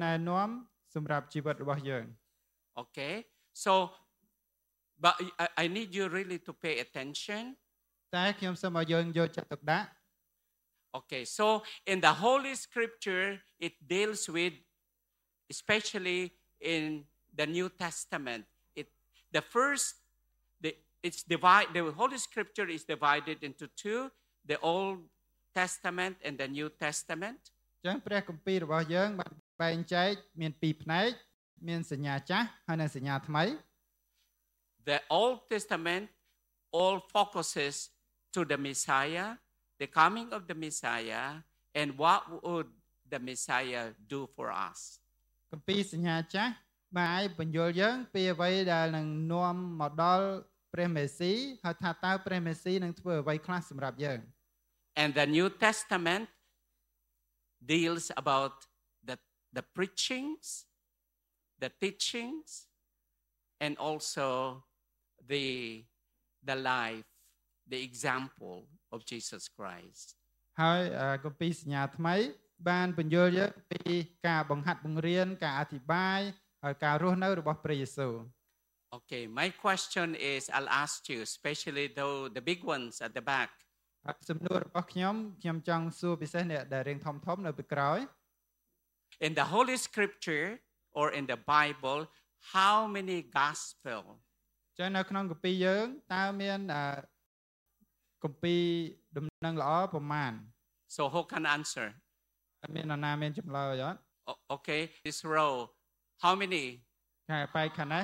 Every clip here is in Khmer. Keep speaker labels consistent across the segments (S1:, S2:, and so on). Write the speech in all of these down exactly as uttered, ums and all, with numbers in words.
S1: ណែនាំសម្រាប់ជីវិតរបស់យើង
S2: Okay, so but I, I need you really to pay attention.
S1: តែខ្ញុំសូមឲ្យយើងយកចិត្តទុកដាក់
S2: Okay, so in the Holy Scripture, it deals with, especially in the New Testament, it the first, the it's divide. The Holy Scripture is divided into two: the Old Testament and the New Testament.
S1: អញ្ចឹងព្រះគម្ពីររបស់យើងបានបែងចែកមានពីរផ្នែកមានសញ្ញាចាស់ហើយនិងសញ្ញាថ្មី
S2: The Old Testament all focuses to the Messiah, the coming of the Messiah, and what would the Messiah do for us.
S1: គម្ពីរសញ្ញាចាស់បានបញ្យល់យើងពីអ្វីដែលនឹងនាំមកដល់ព្រះមេស៊ីហើយថាតើព្រះមេស៊ីនឹងធ្វើអ្វីខ្លះសម្រាប់យើង
S2: And the New Testament deals about the the preachings, the teachings, and also the the life, the example of Jesus Christ.
S1: ហើយគម្ពីរសញ្ញាថ្មីបានបញ្យល់យើងពីការបង្ហាត់បង្រៀនការអធិប្បាយហើយការរស់នៅរបស់ព្រះយេស៊ូវ
S2: Okay, my question is, I'll ask you, especially though the big ones at the back.
S1: សំណួររបស់ខ្ញុំខ្ញុំចង់សួរពិសេសអ្នកដែលរៀងធំធំនៅពីក្រោយ
S2: In the Holy Scripture or in the Bible, how many gospel?
S1: ចឹងនៅក្នុងគម្ពីរយើងតើមានគម្ពីរដំណឹងល្អប្រមាណ
S2: So who can answer?
S1: មាននរណាមានចម្លើយអត់
S2: Okay, this row, how many?
S1: ខាងបែកខាងនេះ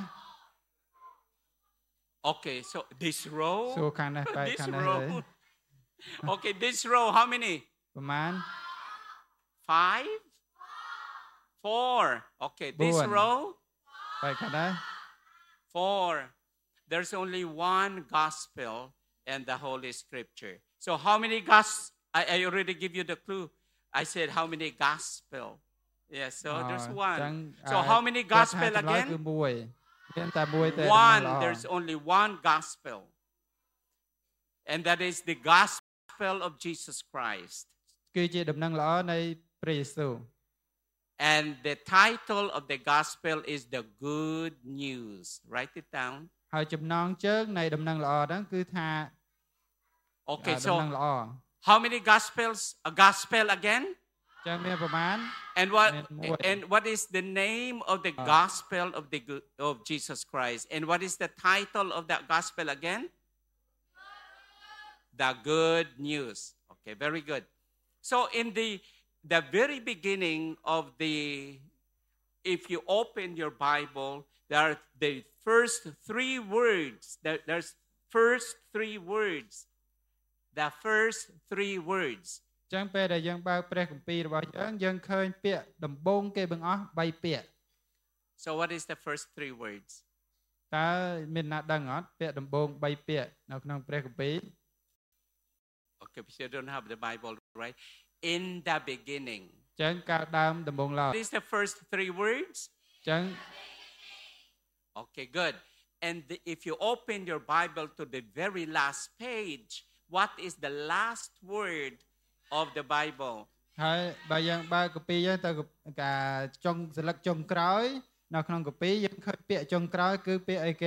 S2: Okay, so this row?
S1: សួរខាងនេះបែក
S2: This
S1: ខាងនេះ
S2: row. Okay, this row, how many?
S1: ប្រមាណ
S2: Five? Four. Okay, this
S1: Buwan.
S2: row?
S1: បែកខាងនេះ
S2: Four. There's only one gospel in the Holy Scripture. So how many gospel? I, I already give you the clue. I said how many gospel? Yes, so there's one. So how many gospel again?
S1: គឺមួយមានតែមួយទេ
S2: One. There's only one gospel. And that is the gospel of Jesus Christ.
S1: គឺជាដំណឹងល្អនៃព្រះយេស៊ូវ
S2: And the title of the gospel is the good news. Write it down.
S1: ហើយចំណងជើងនៃដំណឹងល្អហ្នឹងគឺថា
S2: Okay,
S1: ដំណឹង
S2: so
S1: ល្អ
S2: how many gospels? A gospel again?
S1: ចឹងមានប្រមាណ
S2: And what
S1: Amen.
S2: and what is the name of the gospel of the good, of Jesus Christ? And what is the title of that gospel again? The good news. Okay, very good. So in the the very beginning of the, if you open your Bible, there are the first three words. There, there's first three words. The first three words.
S1: ចឹងពេលដែលយើងបើកព្រះគម្ពីររបស់យើងយើងឃើញពាក្យដំបូងគេបង្អស់បីពាក្យ
S2: So what is the first three words?
S1: តើមានណាដឹងអត់ពាក្យដំបូងបីពាក្យនៅក្នុងព្រះគម្ពីរ
S2: Okay, because you don't have the Bible, right? In the beginning.
S1: ចឹងកាលដើមដំបូងឡើយ
S2: What is the first three words?
S1: ចឹង
S2: Okay, good. And the, if you open your Bible to the very last page, what is the last word of the Bible?
S1: ហើយបើយើងបើកគម្ពីរយើងទៅការចុងសន្លឹកចុងក្រោយនៅក្នុងគម្ពីរយើងឃើញពាក្យចុងក្រោយគឺពាក្យអីគេ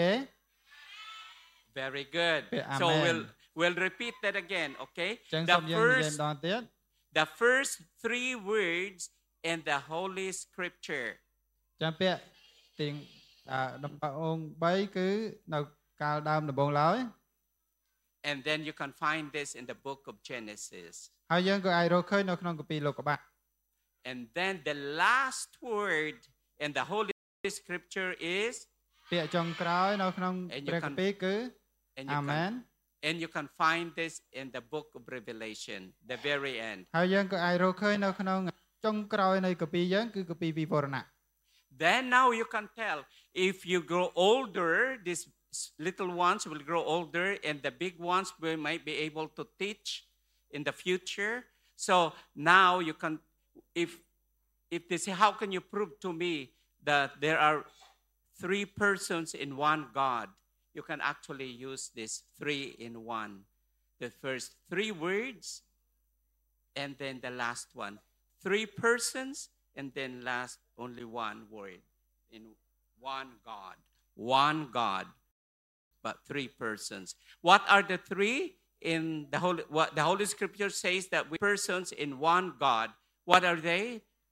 S2: Very good.
S1: Amen.
S2: So we'll we'll repeat that again, okay?
S1: ចឹង
S2: The
S1: សូមយើងនិយាយ
S2: first
S1: ម្ដងទៀត
S2: the first three words in the Holy Scripture.
S1: ចឹងពាក្យទីដំបូងបីគឺនៅកាលដើមដំបូងឡើយ
S2: And then you can find this in the book of Genesis.
S1: ហើយយើងក៏អាចរកឃើញនៅក្នុងគម្ពីរលោកុបាត
S2: And then the last word in the Holy Scripture is
S1: ពាក្យចុងក្រោយនៅក្នុងព្រះគម្ពីរគឺ
S2: and you
S1: Amen.
S2: can, and you can find this in the book of Revelation, the very end.
S1: ហើយយើងក៏អាចរកឃើញនៅក្នុងចុងក្រោយនៃគម្ពីរយើងគឺគម្ពីរវិវរណៈ
S2: Then now you can tell if you grow older, these little ones will grow older, and the big ones we might be able to teach in the future. So now you can, if if they say, how can you prove to me that there are three persons in one God? You can actually use this three in one. The first three words, and then the last one. Three persons and then last only one word in one God. One God, but three persons. What are the three in the Holy, what the Holy Scripture says that we persons in one God. What are they?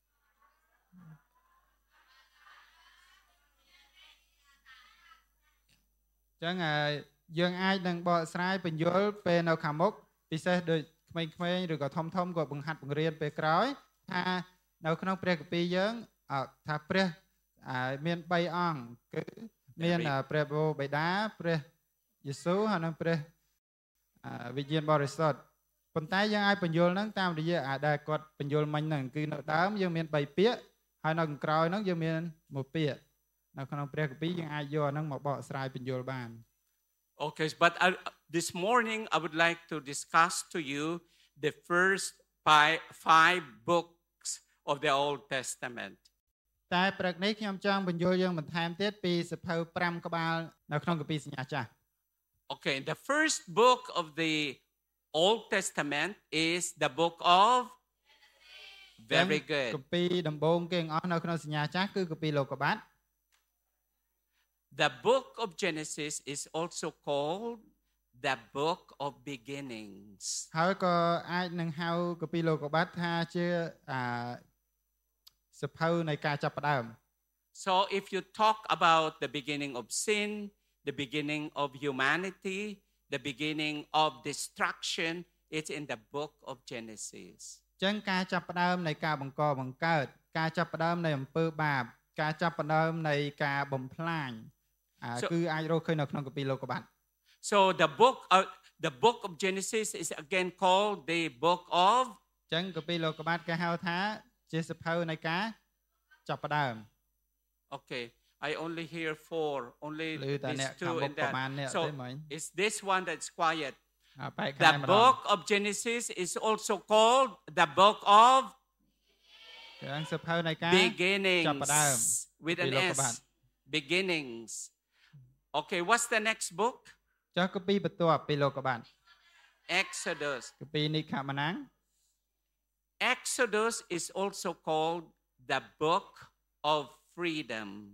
S1: Chẳng à, dương ai đang bỏ sai bình dối về nào khả mốc, vì sẽ được mình mình được có thông thông của bằng hạt bằng riêng về cõi, tha nào không pre của pi dương, à tha pre, à miền bay on, cứ miền à pre bồ bay đá pre, Giêsu hay là pre, à vị diện bò resort, phần tay dương ai bình dối nắng tam thì giờ à đại quạt bình dối mình nằng cứ nào đám dương miền bay pía, hay nào cõi nắng dương miền một pía. Okay,
S2: but I, this morning I would like to discuss to you the first five, five books of the Old Testament.
S1: Okay,
S2: the first book of the Old Testament is the book of very good. The book of Genesis is also called the book of beginnings. So if you talk about the beginning of sin, the beginning of humanity, the beginning of destruction, it's in the book of Genesis. So, so the book of the book of Genesis is again called the book of Okay, I only hear four, only these two and that. So is this one that's quiet? The book of Genesis is also called the book of beginnings with an S. Beginnings. Okay, what's the next book? Exodus. Exodus is also called the book of freedom.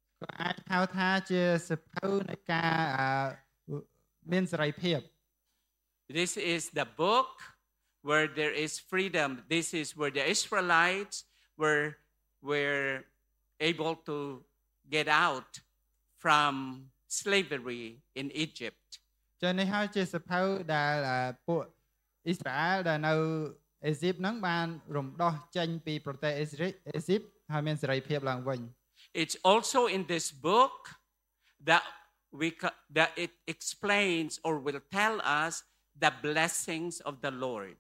S2: This is the book where there is freedom. This is where the Israelites were, were able to get out from slavery in Egypt. So it's also in this book that we that it explains or will tell us the blessings of the Lord.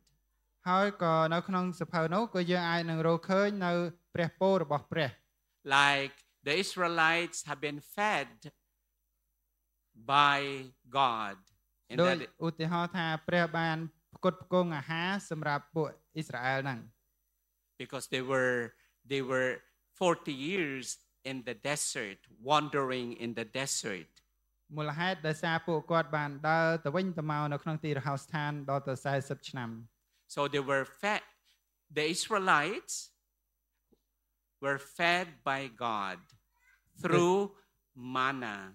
S2: Like the Israelites have been fed by God. That because they were they were forty years in the desert, wandering in the desert. So they were fed, the Israelites were fed by God through manna.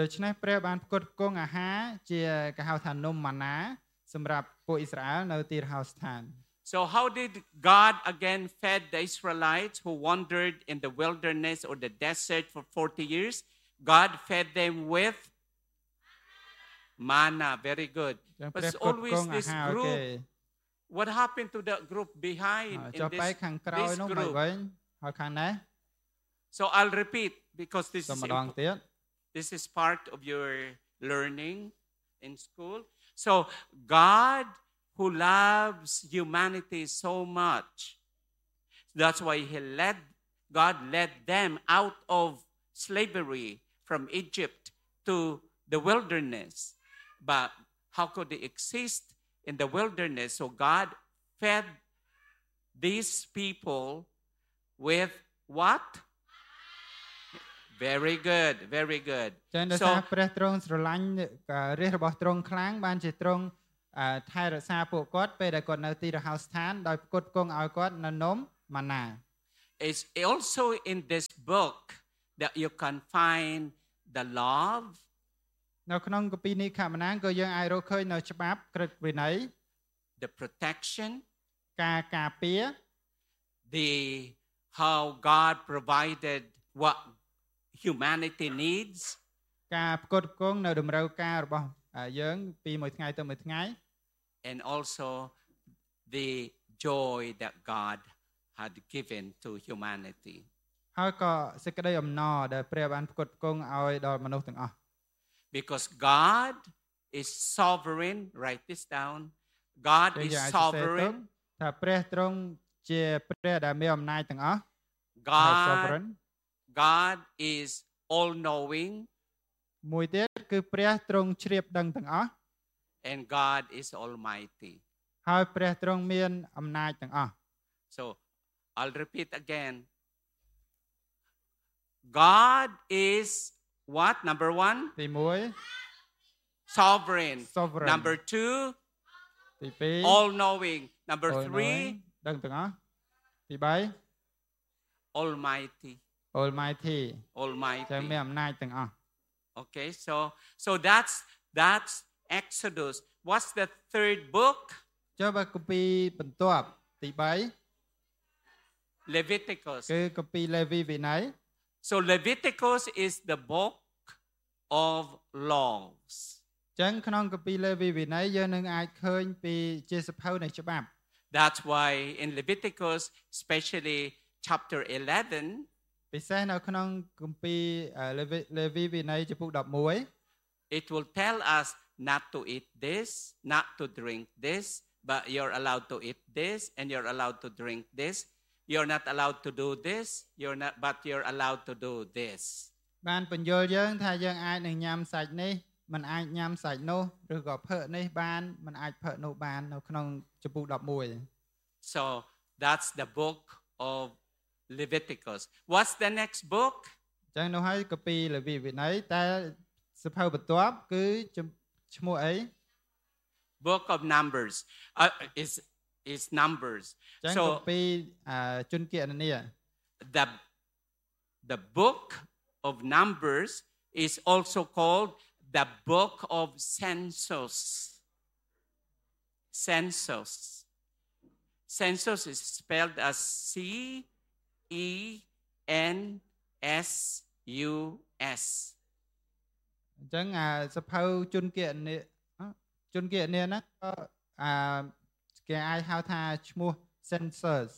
S2: So how did God again fed the Israelites who wandered in the wilderness or the desert for forty years? God fed them with manna. Very good. But it's always this group. What happened to the group behind in this, this group? So I'll repeat because this is, this is part of your learning in school. So God, who loves humanity so much, that's why he led, God led them out of slavery from Egypt to the wilderness. But how could they exist in the wilderness? So God fed these people with what? Very good, very good. So, It's also in this book that you can find the love,
S1: នៅក្នុងគម្ពីរនេះខមណានក៏យើងអាចរកឃើញនៅច្បាប់ក្រឹតវិន័យ
S2: the protection,
S1: ការការពារ
S2: the how God provided what humanity needs,
S1: ការផ្គត់ផ្គង់នៅតម្រូវការរបស់យើងពីមួយថ្ងៃទៅមួយថ្ងៃ
S2: and also the joy that God had given to humanity.
S1: ហើយក៏សេចក្តីអំណរដែលព្រះបានផ្គត់ផ្គង់ឲ្យដល់មនុស្សទាំងអស់
S2: Because God is sovereign, write this down. God is sovereign.
S1: ថាព្រះទ្រង់ជាព្រះដែលមានអំណាចទាំងអស់
S2: God God is all knowing.
S1: មួយទៀតគឺព្រះទ្រង់ជ្រាបដឹងទាំងអស់
S2: and God is almighty.
S1: ហើយព្រះទ្រង់មានអំណាចទាំងអស់
S2: So I'll repeat again. God is what? Number one?
S1: ទីមួយ
S2: Sovereign.
S1: Sovereign.
S2: Number two?
S1: ទីពីរ
S2: All knowing. Number
S1: all
S2: three?
S1: knowing ដឹងទាំងអស់ទីបី
S2: Almighty.
S1: Almighty ចឹង
S2: Almighty.
S1: មានអំណាចទាំងអស់
S2: Okay, so so that's that's Exodus. What's the third book?
S1: ចុះបើគម្ពីរបន្ទាប់ទីបី
S2: Leviticus.
S1: គឺគម្ពីរលេវីវិន័យ
S2: So Leviticus is the book of laws.
S1: ចឹងក្នុងគម្ពីរលេវីវិន័យយើងនឹងអាចឃើញពីជាសភៅនៃច្បាប់
S2: That's why in Leviticus, especially chapter eleven,
S1: ពិសេសនៅក្នុងគម្ពីរលេវីវិន័យចំពុកeleven
S2: it will tell us not to eat this, not to drink this, but you're allowed to eat this and you're allowed to drink this. You're not allowed to do this, you're not but you're allowed to do this.
S1: បានបញ្យល់យើងថាយើងអាចនឹងញ៉ាំសាច់នេះមិនអាចញ៉ាំសាច់នោះឬក៏ផឹកនេះបានមិនអាចផឹកនោះបាននៅក្នុងចំពុកeleven .
S2: So that's the book of Leviticus. What's the next book?
S1: ចឹងនោះហើយគម្ពីរលេវីវិន័យតែសភៅបន្ទាប់គឺឈ្មោះអី
S2: Book of Numbers. Uh, is is Numbers.
S1: ចឹងគម្ពីរជនគណនា
S2: the the book of Numbers is also called the book of census. Census. Census is spelled as C E N S U S.
S1: អញ្ចឹងសភៅជនគណនាជនគណនាហ្នឹងក៏អាគេអាចហៅថាឈ្មោះ census.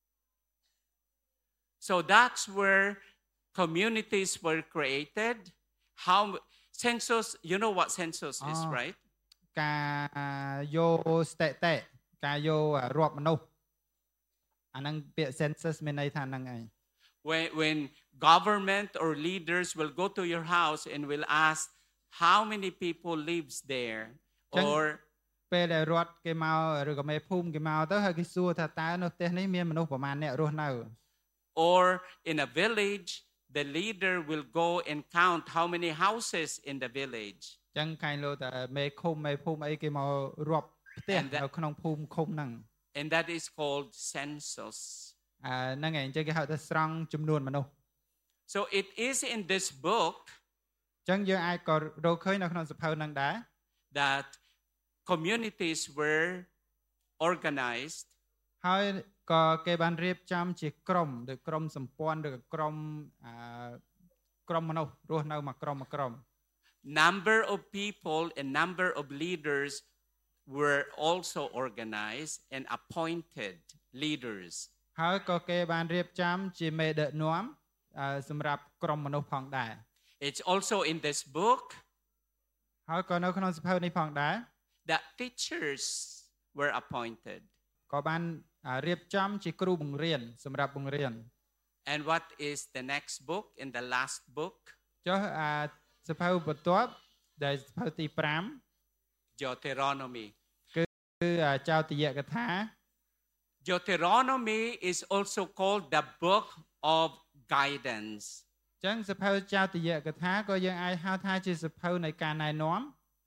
S2: So that's where communities were created. How census, you know what census is, right?
S1: ការយកស្ថិតិការយករាប់មនុស្សអាហ្នឹងពាក្យ census មានន័យថាហ្នឹងឯង
S2: When when government or leaders will go to your house and will ask how many people lives there or
S1: ពេលដែលរដ្ឋគេមកឬក៏មេភូមិគេមកទៅហើយគេសួរថាតើនៅផ្ទះនេះមានមនុស្សប្រមាណអ្នករស់នៅ
S2: or in a village the leader will go and count how many houses in the village
S1: ចឹងកាយលោតែមេឃុំមេភូមិអីគេមករាប់ផ្ទះនៅក្នុងភូមិឃុំហ្នឹង
S2: and that is called census
S1: អាហ្នឹងឯងចឹងគេហៅថាស្រង់ចំនួនមនុស្ស
S2: So it is in this book
S1: ចឹងយើងអាចក៏រកឃើញនៅក្នុងសភៅហ្នឹងដែរ
S2: that communities were organized
S1: ហើយក៏គេបានរៀបចំជាក្រុមឬក្រុមសម្ព័ន្ធឬក៏ក្រុមអឺក្រុមមនុស្សរស់នៅមួយក្រុមមួយក្រុម
S2: Number of people and number of leaders were also organized and appointed leaders
S1: ហើយក៏គេបានរៀបចំជាមេដឹកនាំសម្រាប់ក្រុមមនុស្សផងដែរ
S2: It's also in this book
S1: ហើយក៏នៅក្នុងសភៅនេះផងដែរ
S2: that teachers were appointed
S1: ក៏បានរៀបចំជាគ្រូបង្រៀនសម្រាប់បង្រៀន
S2: And what is the next book in the last book
S1: ចុះអាសភៅបន្ទាប់ដែលសភៅទីfive
S2: Deuteronomy
S1: គឺចោទយកថា
S2: Deuteronomy is also called the book of guidance
S1: ចឹងសភៅចោទយកថាក៏យើងអាចហៅថាជាសភៅនៃការណែនាំ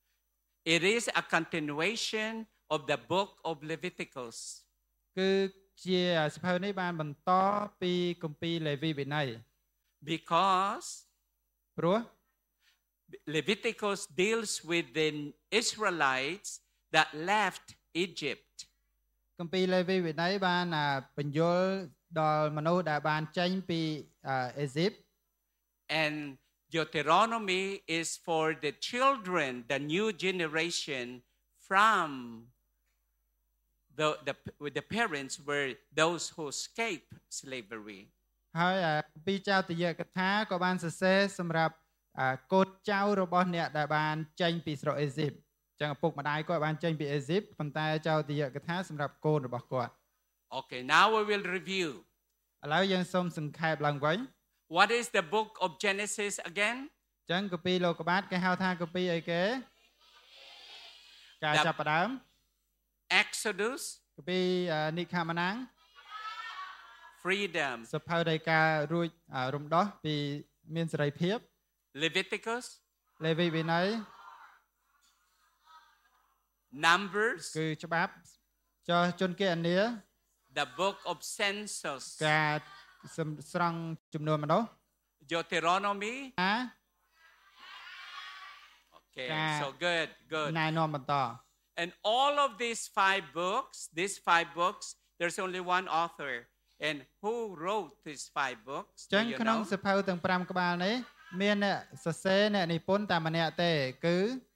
S2: It is a continuation of the book of Leviticus
S1: គឺជាសភៅនេះបានបន្តពីគម្ពីរលេវីវិន័យ
S2: because
S1: ព្រោះ
S2: Leviticus deals with the Israelites that left Egypt.
S1: គម្ពីរលេវីវិន័យបានបញ្យល់ដល់មនុស្សដែលបានចេញពីអេស៊ីប
S2: and Deuteronomy is for the children, the new generation from the the with the parents were those who escaped slavery.
S1: ហើយគម្ពីរចៅទយកថាក៏បានសរសេរសម្រាប់កូនចៅរបស់អ្នកដែលបានចេញពីស្រុកអេស៊ីបចឹងឪពុកម្ដាយគាត់បានចេញពីអេស៊ីបប៉ុន្តែចៅទយកថាសម្រាប់កូនរបស់គាត់
S2: Okay, now we will review.
S1: ឥឡូវយើងសូមសង្ខេបឡើងវិញ
S2: What is the book of Genesis again?
S1: ចឹងគម្ពីរលោកុបាទគេហៅថាគម្ពីរអីគេការចាប់ផ្ដើម
S2: Exodus
S1: គម្ពីរនិកាម៉ាណាំង
S2: Freedom
S1: សភៅនៃការរួចរំដោះពីមានសេរីភាព
S2: Leviticus
S1: លេវីវិន័យ
S2: Numbers
S1: គឺច្បាប់ចោះជនគណនា
S2: The book of Census
S1: ការស្រង់ចំនួនមនុស្ស
S2: Deuteronomy
S1: អា
S2: Okay, so good, good.
S1: ណែនាំបន្ត
S2: And all of these five books, these five books, there's only one author. And who wrote these five books?
S1: ចឹងក្នុងសភៅទាំងfiveក្បាលនេះមានអ្នកសរសេរអ្នកនិពន្ធតែម្នាក់ទេគឺ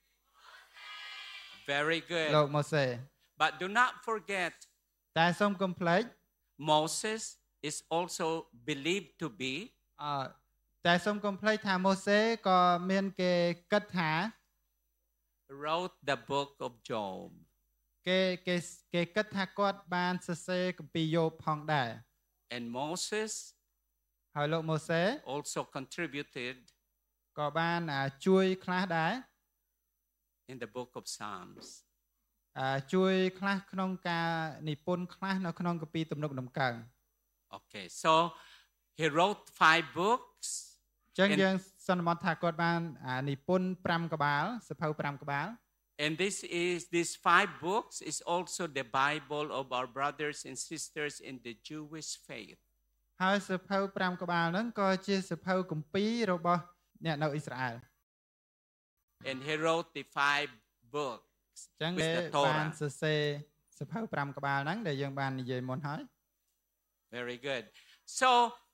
S2: Very good.
S1: លោកម៉ូសេ
S2: But do not forget
S1: តែសូមកុំភ្លេច
S2: Moses is also believed to be
S1: អឺតែសូមកុំភ្លេចថាម៉ូសេក៏មានគេគិតថា
S2: wrote the book of Job.
S1: គេគេគេគិតថាគាត់បានសរសេរគម្ពីរយោបផងដែរ
S2: And Moses
S1: ហើយលោកម៉ូសេ
S2: also contributed
S1: ក៏បានជួយខ្លះដែរ
S2: in the book of Psalms.
S1: ជួយខ្លះក្នុងការនិពន្ធខ្លះនៅក្នុងគម្ពីរទំនុកដំកើង
S2: Okay, so he wrote five books.
S1: ចឹងយើងសន្មតថាគាត់បាននិពន្ធfiveក្បាលសភៅfiveក្បាល
S2: And this is these five books is also the Bible of our brothers and sisters in the Jewish faith.
S1: ហើយសភៅfiveក្បាលហ្នឹងក៏ជាសភៅគម្ពីររបស់អ្នកនៅអ៊ីស្រាអែល
S2: And he wrote the five books.
S1: ចឹង
S2: with
S1: គេ
S2: the
S1: បាន
S2: Torah.
S1: សរសេរសភៅfiveក្បាលហ្នឹងដែលយើងបាននិយាយមុនហើយ
S2: Very good. So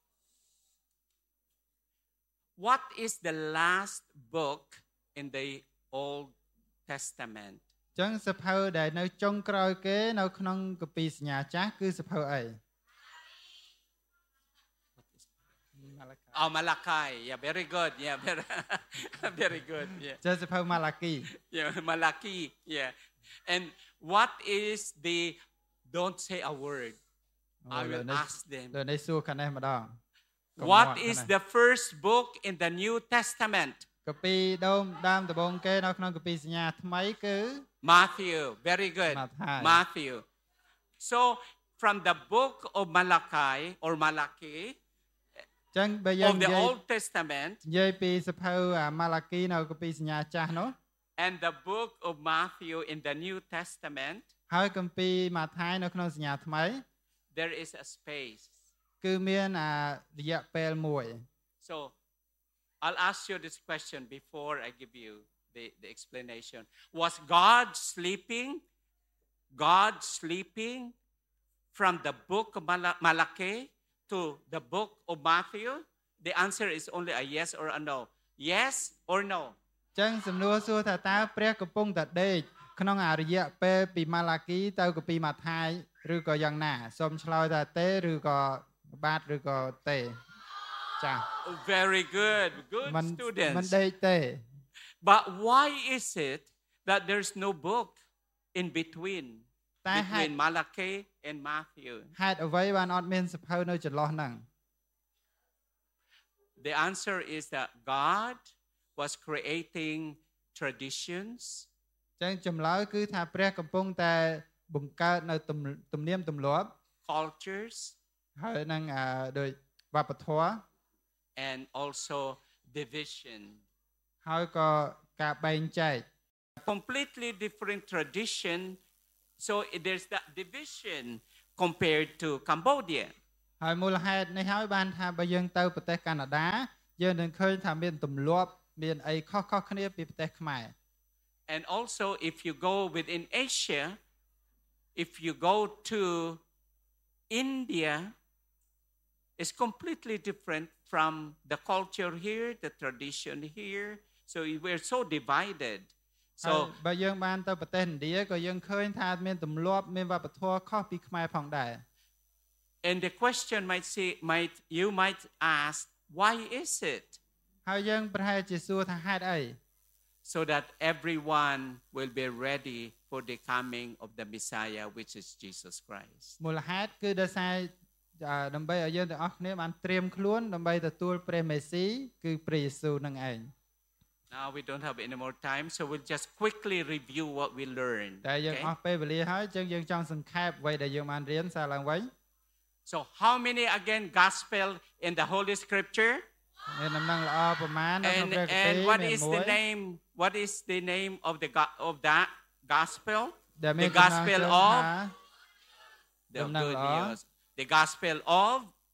S2: what is the last book in the Old Testament?
S1: ចឹងសភៅដែលនៅចុងក្រោយគេនៅក្នុងគម្ពីរសញ្ញាចាស់គឺសភៅអី
S2: Oh, Malachi. Yeah, very good. Yeah, very, very good. Yeah.
S1: ចេះសភៅម៉ាឡាគី
S2: Yeah, Malachi. Yeah. And what is the don't say a word. I will ask them.
S1: លើនេះសួរខាងនេះម្ដង
S2: What is the first book in the New Testament?
S1: គម្ពីរដើមដើមដំបូងគេនៅក្នុងគម្ពីរសញ្ញាថ្មីគឺ
S2: Matthew. Very good.
S1: Matthew.
S2: Matthew. So from the book of Malachi or Malachi
S1: ចឹងបើយើង
S2: of
S1: និ
S2: the
S1: យាយ
S2: Old Testament
S1: និយាយពីសភៅម៉ាឡាគីនៅគម្ពីរសញ្ញាចាស់នោះ
S2: and the book of Matthew in the New Testament,
S1: ហើយគម្ពីរម៉ាថាយនៅក្នុងសញ្ញាថ្មី
S2: there is a space.
S1: គឺមានអារយៈពេលមួយ
S2: So I'll ask you this question before I give you the, the explanation. Was God sleeping? God sleeping from the book of Mala- Malachi to the book of Matthew? The answer is only a yes or a no. Yes or no?
S1: ចឹងសំណួរសួរថាតើព្រះកំពុងតែដេកក្នុងអារយៈពេលពីម៉ាឡាគីទៅគម្ពីរម៉ាថាយឬក៏យ៉ាងណាសូមឆ្លើយថាទេឬក៏បាទឬក៏ទេចា៎
S2: Very good. Good
S1: មិនមិន
S2: students.
S1: ដេកទេ
S2: But why is it that there's no book in between
S1: តែហេតុ
S2: between Malachi and Matthew?
S1: ហេតុអ្វីបានអត់មានសភៅនៅចន្លោះហ្នឹង
S2: The answer is that God was creating traditions,
S1: ចឹងចម្លើយគឺថាព្រះកំពុងតែបង្កើតនៅទំនៀមទម្លាប់
S2: cultures,
S1: ហើយនឹងដូចវប្បធម៌
S2: and also division.
S1: ហើយក៏ការបែងចែក
S2: Completely different tradition. So there's that division compared to Cambodia.
S1: ហើយមូលហេតុនេះហើយបានថាបើយើងទៅប្រទេសកាណាដាយើងនឹងឃើញថាមានទម្លាប់មានអីខុសៗគ្នាពីប្រទេសខ្មែរ
S2: And also if you go within Asia, if you go to India, it's completely different from the culture here, the tradition here. So we're so divided.
S1: ហើយ
S2: So
S1: បើយើងបានទៅប្រទេសឥណ្ឌាក៏យើងឃើញថាមានទម្លាប់មានវប្បធម៌ខុសពីខ្មែរផងដែរ
S2: and the question might say, might you might ask, why is it?
S1: ហើយយើងប្រហែលជាសួរថាហេតុអី
S2: So that everyone will be ready for the coming of the Messiah, which is Jesus Christ.
S1: មូលហេតុគឺដោយសារអឺដើម្បីឲ្យយើងទាំងអស់គ្នាបានត្រៀមខ្លួនដើម្បីទទួលព្រះមេស៊ីគឺព្រះយេស៊ូវនឹងឯង
S2: Now we don't have any more time, so we'll just quickly review what we learned.
S1: តែយើង
S2: okay?
S1: អស់ពេលវេលាហើយចឹងយើងចង់សង្ខេបអ្វីដែលយើងបានរៀនសារឡើងវិញ
S2: So how many again gospel in the Holy Scripture?
S1: មានដំណឹងល្អប្រមាណនៅក្នុង
S2: And,
S1: ព្រះគម្ពី
S2: and
S1: រ
S2: what
S1: មាន
S2: is
S1: មួ
S2: the
S1: យ
S2: name? What is the name of the go- of that gospel?
S1: ដែលមាន
S2: The
S1: កំណត់
S2: gospel
S1: ជើង
S2: of
S1: ថា
S2: the
S1: ដំណឹង
S2: good
S1: ល្អ
S2: news. The gospel of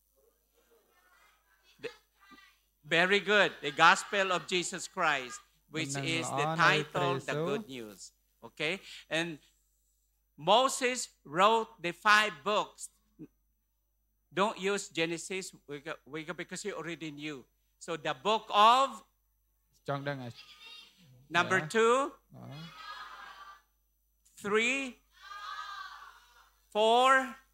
S2: the- very good. The gospel of Jesus Christ, which
S1: ដំណឹង
S2: is
S1: ល្អ
S2: the
S1: នៃ
S2: title,
S1: ព្រះយេស៊ូវ
S2: the good news. Okay, and Moses wrote the five books. Don't use Genesis we got, we got, because you already knew. So the book of
S1: ចង់ដឹងហើយ
S2: number
S1: Yeah.
S2: two,
S1: អូ
S2: three, four,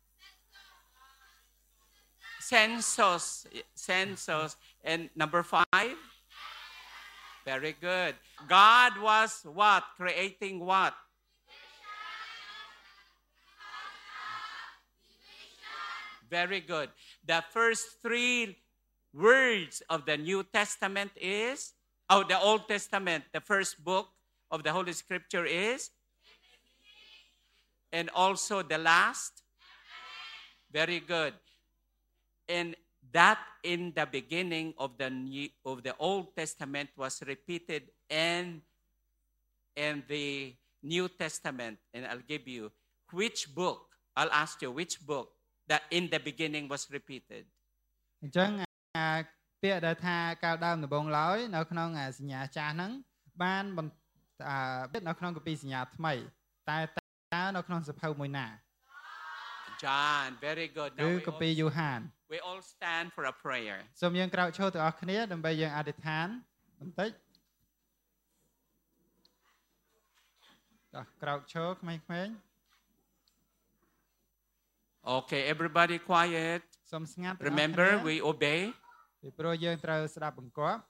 S2: census, census, and number five. Very good. God was what? Creating what? Very good. The first three words of the New Testament is, oh, the Old Testament, the first book of the Holy Scripture is, and also the last. Very good. And that in the beginning of the New, of the Old Testament was repeated in, in the New Testament. And I'll give you which book. I'll ask you which book that in the beginning was repeated.
S1: អញ្ចឹងអាពាក្យដែលថាកាលដើមដំបូងឡើយនៅក្នុងអាសញ្ញាចាស់ហ្នឹងបានបន្អឺនៅក្នុងកាពីសញ្ញាថ្មីតែតើនៅក្នុងសភៅមួយណា
S2: John, very good.
S1: គឺ
S2: Now we
S1: កាពី
S2: all,
S1: យូហាន
S2: we all stand for a prayer.
S1: សូមយើងក្រោកឈរទាំងអស់គ្នាដើម្បីយើងអធិដ្ឋានបន្តិចតោះក្រោកឈរក្មេងៗ
S2: Okay, everybody quiet.
S1: សូមស្ងាត់ទាំងអស់គ្នា
S2: Remember, we obey.
S1: ពីព្រោះយើងត្រូវស្ដាប់បង្គាប់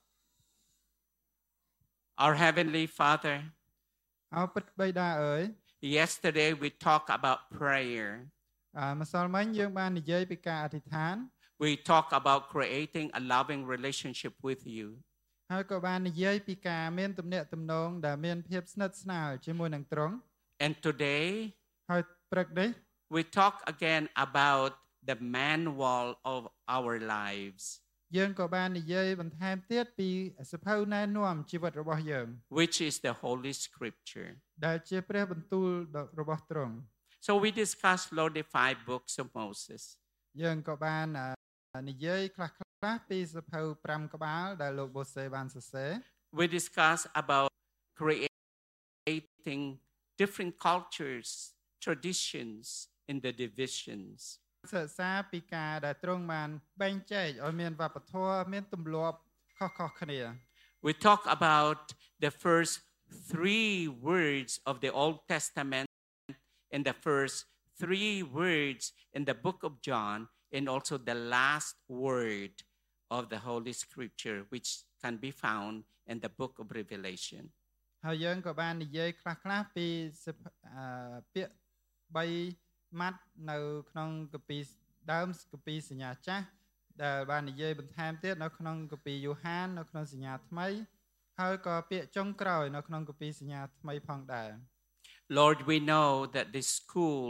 S2: Our Heavenly Father,
S1: អោពិតបិតាអើយ
S2: yesterday we talked about prayer.
S1: អឺម្សិលមិញយើងបាននិយាយពីការអធិដ្ឋាន
S2: We talked about creating a loving relationship with you.
S1: ហើយក៏បាននិយាយពីការមានទំនាក់ទំនងដែលមានភាពស្និទ្ធស្នាលជាមួយនឹងទ្រង់
S2: And today,
S1: ហើយព្រឹកនេះ
S2: we talk again about the manual of our lives,
S1: យើងក៏បាននិយាយបន្ថែមទៀតពីសភៅណែនាំជីវិតរបស់យើង
S2: which is the Holy Scripture.
S1: ដែលជាព្រះបន្ទូលរបស់ទ្រង់
S2: So we discussed, Lord, the five books of Moses.
S1: យើងក៏បាននិយាយខ្លះៗពីសភៅប្រាំក្បាលដែលលោកបូសេបានសរសេរ
S2: We discussed about creating different cultures, traditions in the divisions.
S1: សិក្សាពីការដែលទ្រង់បានបែងចែកឲ្យមានវប្បធម៌មានទម្លាប់ខុសៗគ្នា
S2: We talk about the first three words of the Old Testament and the first three words in the book of John and also the last word of the Holy Scripture, which can be found in the book of Revelation.
S1: ហើយយើងក៏បាននិយាយខ្លះៗពីសិភអឺពាក្យ3ម៉ាត់នៅក្នុងកាពីដើមកាពីសញ្ញាចាស់ដែលបាននិយាយបន្ថែមទៀតនៅក្នុងកាពីយូហាននៅក្នុងសញ្ញាថ្មីហើយក៏ពាក្យចុងក្រោយនៅក្នុងកាពីសញ្ញាថ្មីផងដែរ
S2: Lord, we know that this school,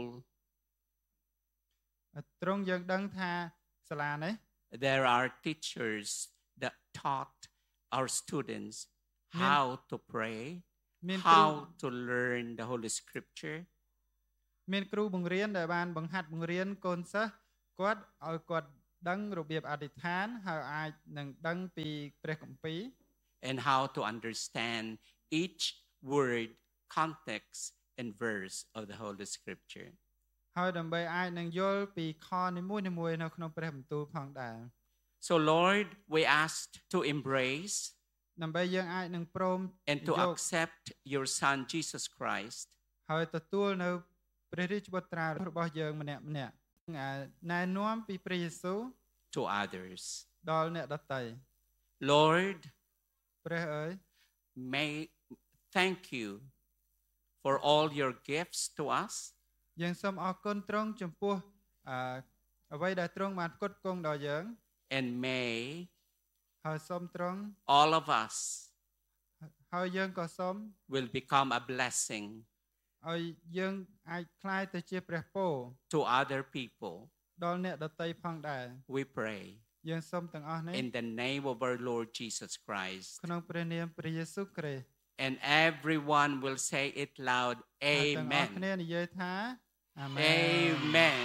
S1: ទ្រង់យើងដឹងថាសាលានេះ
S2: there are teachers that taught our students how to pray,
S1: មានគ្រូ
S2: how to learn the Holy Scripture.
S1: មានគ្រូបង្រៀនដែលបានបង្ហាត់បង្រៀនកូនសិស្សគាត់ឲ្យគាត់ដឹងរបៀបអធិដ្ឋានហើយអាចនឹងដឹងពីព្រះគម្ពីរ
S2: and how to understand each word, context, and verse of the Holy Scripture.
S1: ហើយដើម្បីអាចនឹងយល់ពីខនីមួយៗនៅក្នុងព្រះបន្ទូលផងដែរ
S2: So Lord, we asked to embrace
S1: ដើម្បីយើងអាចនឹងព្រម
S2: and to accept your Son Jesus Christ
S1: ហើយទទួលនៅព្រះរាជបុត្រារបស់យើងម្នាក់ម្នាក់ណែនាំពីព្រះយេស៊ូវ
S2: to others.
S1: ដល់អ្នកដទៃ
S2: Lord,
S1: ព្រះអើយ
S2: may thank you for all your gifts to us.
S1: យើងសូមអរគុណទ្រង់ចំពោះអ្វីដែលទ្រង់បានផ្គត់ផ្គង់ដល់យើង
S2: and may
S1: ហើយសូមទ្រង់
S2: all of us
S1: ហើយយើងក៏សូម
S2: will become a blessing
S1: ឲ្យយើងអាចក្លាយទៅជាព្រះពរ
S2: to other people.
S1: ដល់អ្នកដទៃផងដែរ
S2: We pray
S1: យើងសូមទាំងអស់នេះ
S2: in the name of our Lord Jesus Christ.
S1: ក្នុងព្រះនាមព្រះយេស៊ូវគ្រីស្ទ
S2: And everyone will say it loud.
S1: ទាំងអស់
S2: Amen.
S1: គ្នានិយាយថា Amen.
S2: Amen.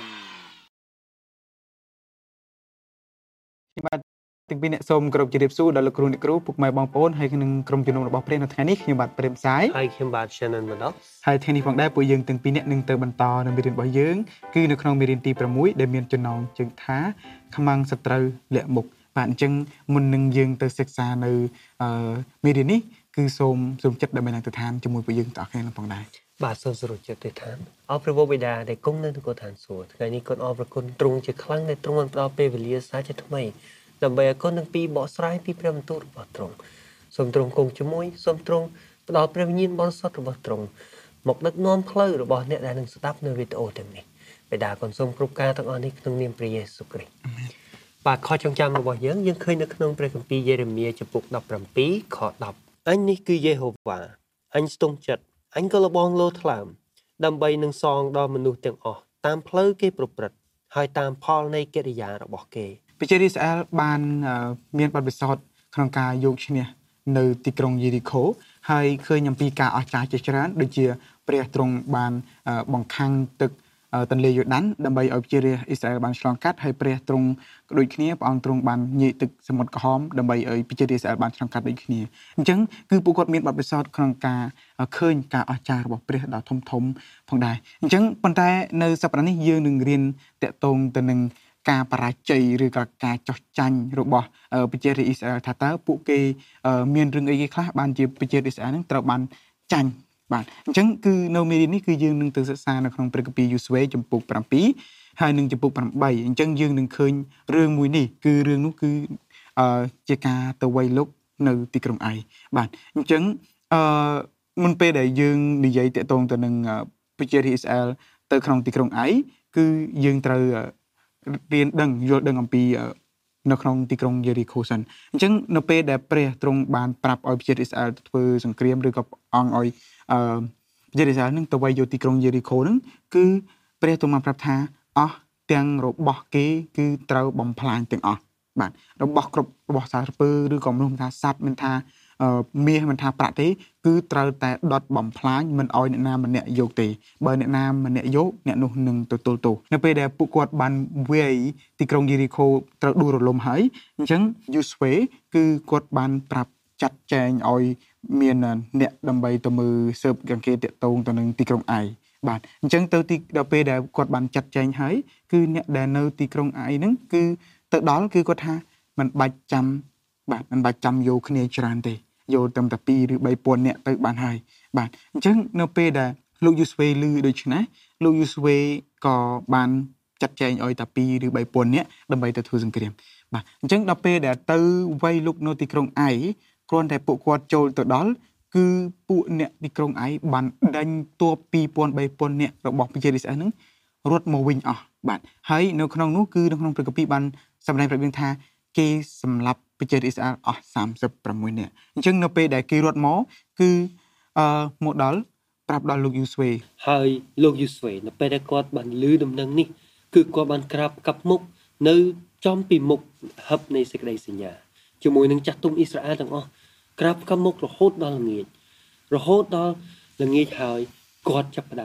S3: បាទទាំងពីរអ្នកសូមគោរពជម្រាបសួរដល់លោកគ្រូអ្នកគ្រូពុកម៉ែបងប្អូនហើយនឹងក្រុមជំនុំរបស់ព្រះនៅថ្ងៃនេះខ្ញុំបាទព្រេមសាយ
S4: ហើយខ្ញុំបាទ Shannon Maddox
S3: ហើយថ្ងៃនេះផងដែរពួកយើងទាំងពីរអ្នកនឹងទៅបន្តនៅមេរៀនរបស់យើងគឺនៅក្នុងមេរៀនទី6ដែលមានចំណងជើងថាខ្មាំងសត្រូវលាក់មុខបាទអញ្ចឹងមុននឹងយើងទៅសិក្សានៅមេរៀននេះគឺសូមសូមចិត្តដើម្បីនឹងទៅឋានជាមួយពួកយើងទាំងអស់គ្នានឹងផងដែរ
S4: បាទសូមសរុបចិត្តទៅឋានអរព្រះវរបិតាដែលគង់នៅនគរឋានសួគ៌ថ្ងៃនេះកូនអរព្រគុណទ្រង់ជាខ្លាំងដែលទ្រង់បានផ្ដល់ពេលវេលាសាជាថ្មីដើម្បីឲ្យកូនទាំងពីរបកស្រាយពីព្រះបន្ទូលរបស់ទ្រង់សូមទ្រង់គង់ជាមួយសូមទ្រង់ផ្ដល់ព្រះវិញ្ញាណបរិសុទ្ធរបស់ទ្រង់មកដឹកនាំផ្លូវរបស់អ្នកដែលនឹងស្ដាប់នៅវីដេអូទាំងនេះបិតាកូនសូមគ្រប់ការទាំងអស់នេះក្នុងនាមព្រះយេស៊ូវគ្រីស្ទបាទខចងចាំរបស់យើងយើងឃើញនៅក្នុងព្រះគម្ពីរយេរេមៀចំពុកដប់ប្រាំពីរខដប់ អញនេះគឺយេហូវ៉ាអញស្ទង់ចិត្តអញក៏លបងលោថ្លើមដើម្បីនឹងសងដល់មនុស្សទាំងអស់តាមផ្លូវគេប្រព្រឹត្តហើយតាមផលនៃកិរិយារបស់គេ
S3: ប្រជារាស្ត្រអ៊ីស្រាអែលបានមានបទពិសោធន៍ក្នុងការយកឈ្នះនៅទីក្រុងយេរីខូហើយឃើញអំពីការអស្ចារ្យជាច្រើនដូចជាព្រះទ្រង់បានបង្ខាំងទឹកទន្លេយូដានដើម្បីឲ្យប្រជារាស្ត្រអ៊ីស្រាអែលបានឆ្លងកាត់ហើយព្រះទ្រង់ក៏ដូចគ្នាព្រះអង្គទ្រង់បានញែកទឹកសមុទ្រក្រហមដើម្បីឲ្យប្រជារាស្ត្រអ៊ីស្រាអែលបានឆ្លងកាត់ដូចគ្នាអញ្ចឹងគឺពួកគាត់មានបទពិសោធន៍ក្នុងការឃើញការអស្ចារ្យរបស់ព្រះដ៏ធំធំផងដែរអញ្ចឹងប៉ុន្តែនៅសប្តាហ៍នេះយើងនឹងរៀនតាក់ទងទៅនឹងការបរាជ័យឬក៏ការចោះចាញ់របស់ប្រជារាស្ត្រអ៊ីស្រាអែលថាតើពួកគេមានរឿងអីគេខ្លះបានជាប្រជារាស្ត្រអ៊ីស្រាអែលនឹងត្រូវបានចាញ់បាទអញ្ចឹងគឺនៅមេរៀននេះគឺយើងនឹងទៅសិក្សានៅក្នុងព្រះគម្ពីរយូស្វេចំពុកប្រាំពីរហើយនឹងចំពុកប្រាំបីអញ្ចឹងយើងនឹងឃើញរឿងមួយនេះគឺរឿងនោះគឺជាការទៅវាយលុកនៅទីក្រុងអៃបាទអញ្ចឹងអឺមុនពេលដែលយើងនិយាយតាក់ទងទៅនឹងប្រជារាស្ត្រអ៊ីស្រាអែលទៅក្នុងទីក្រុងអៃគឺយើងត្រូវរៀនដឹងយល់ដឹងអំពីនៅក្នុងទីក្រុងយេរីខូសិនអញ្ចឹងនៅពេលដែលព្រះទ្រង់បានប្រាប់ឲ្យប្រជារាស្ត្រអ៊ីស្រាអែលធ្វើសង្គ្រាមឬក៏អង្គឲ្យអឺប្រជារាស្ត្រអ៊ីស្រាអែលនឹងទៅវាយយកទីក្រុងយេរីខូនឹងគឺព្រះទ្រង់បានប្រាប់ថាអស់ទាំងរបស់គេគឺត្រូវបំផ្លាញទាំងអស់បាទរបស់គ្រប់របស់សារពើឬក៏មនុស្សមិនថាសត្វមិនថាមាសមិនថាប្រាក់ទេគឺត្រូវតែដុតបំផ្លាញមិនឲ្យអ្នកណាម្នាក់យកទេបើអ្នកណាម្នាក់យកអ្នកនោះនឹងទទួលទោសនៅពេលដែលពួកគាត់បានវាយទីក្រុងយេរីខូត្រូវដួលរលំហើយអញ្ចឹងយូស្វេគឺគាត់បានប្រាប់ចាត់ចែងឲ្យមានអ្នកដើម្បីទៅមើលស៊ើបអង្កេតតាក់ទងទៅនឹងទីក្រុងអៃបាទអញ្ចឹងទៅទីដល់ពេលដែលគាត់បានចាត់ចែងហើយគឺអ្នកដែលនៅទីក្រុងអៃហ្នឹងគឺទៅដល់គឺគាត់ថាមិនបាច់ចាំបាទមិនបាច់ចាំយកគ្នាច្រើនទេយកតែតែពីរឬបីពាន់នាក់ទៅបានហើយបាទអញ្ចឹងនៅពេលដែលលោកយូស្វេឮដូច្នេះលោកយូស្វេក៏បានចាត់ចែងឲ្យតែពីរឬបីពាន់នាក់ដើម្បីទៅធ្វើសង្គ្រាមបាទអញ្ចឹងដល់ពេលដែលទៅវាយលុកនៅទីក្រុងអៃគ្រាន់តែពួកគាត់ចូលទៅដល់គឺពួកអ្នកទីក្រុងអៃបានដេញទ័ពពីរពាន់បីពាន់នាក់របស់ប្រជារាស្ត្រហ្នឹងរត់មកវិញអស់បាទហើយនៅក្នុងនោះគឺនៅក្នុងព្រះគម្ពីរបានសម្ដែងប្រាប់យើងថាគេសម្លាប់ប្រជារាស្ត្រអ៊ីស្រាអែលអស់សាមសិបប្រាំមួយនាក់អញ្ចឹងនៅពេលដែលគេរត់មកគឺអឺមកដល់ប្រាប់ដល់លោកយូស្វេ
S4: ហើយលោកយូស្វេនៅពេលដែលគាត់បានឮដំណឹងនេះគឺគាត់បានក្រាបកាប់មុខនៅចំពីមុខហឹបនៃសេចក្តីសញ្ញាជាមួយនឹងចាស់ទុំអ៊ីស្រាអែលទាំងអស់ក្រាបកាប់មុខរហូតដល់ល្ងាចរហូតដល់ល្ងាចហើយគាត់ចាប់ផ្ដើមទ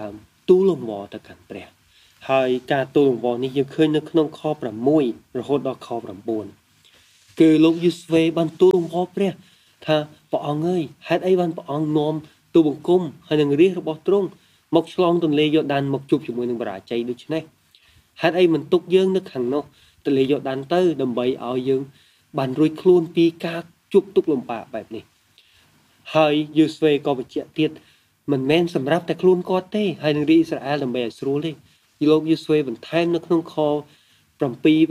S4: ទូលង្វរទៅកាន់ព្រះហើយការទូលង្វរនេះយើងឃើញនៅក្នុងខ6រហូតដល់ខ9គឺលោកយូស្វេបានទូលង្វរព្រះថាព្រះអង្គអើយហេតុអីបានព្រះអង្គនាំទូលបង្គំហើយនឹងរាជរបស់ទ្រង់មកឆ្លងទន្លេយ៉ូដានមកជួបជាមួយនឹងបរាជ័យដូច្នេះហេតុអីមិនទុកយើងនៅខាងនោះទន្លេយ៉ូដានទៅដើម្បីឲ្យយើងបានរួចខ្លួនពីការជួបទុក្ខលំបាកបែបនេះហើយយូស្វេក៏បញ្ជាក់ទៀតមិនមែនសម្រាប់តែខ្លួនគាត់ទេហើយនឹងរាជអ៊ីស្រាអែលដើម្បីឲ្យស្រួលទេលោកយូស្វេបន្ថែមនៅក្នុងខ7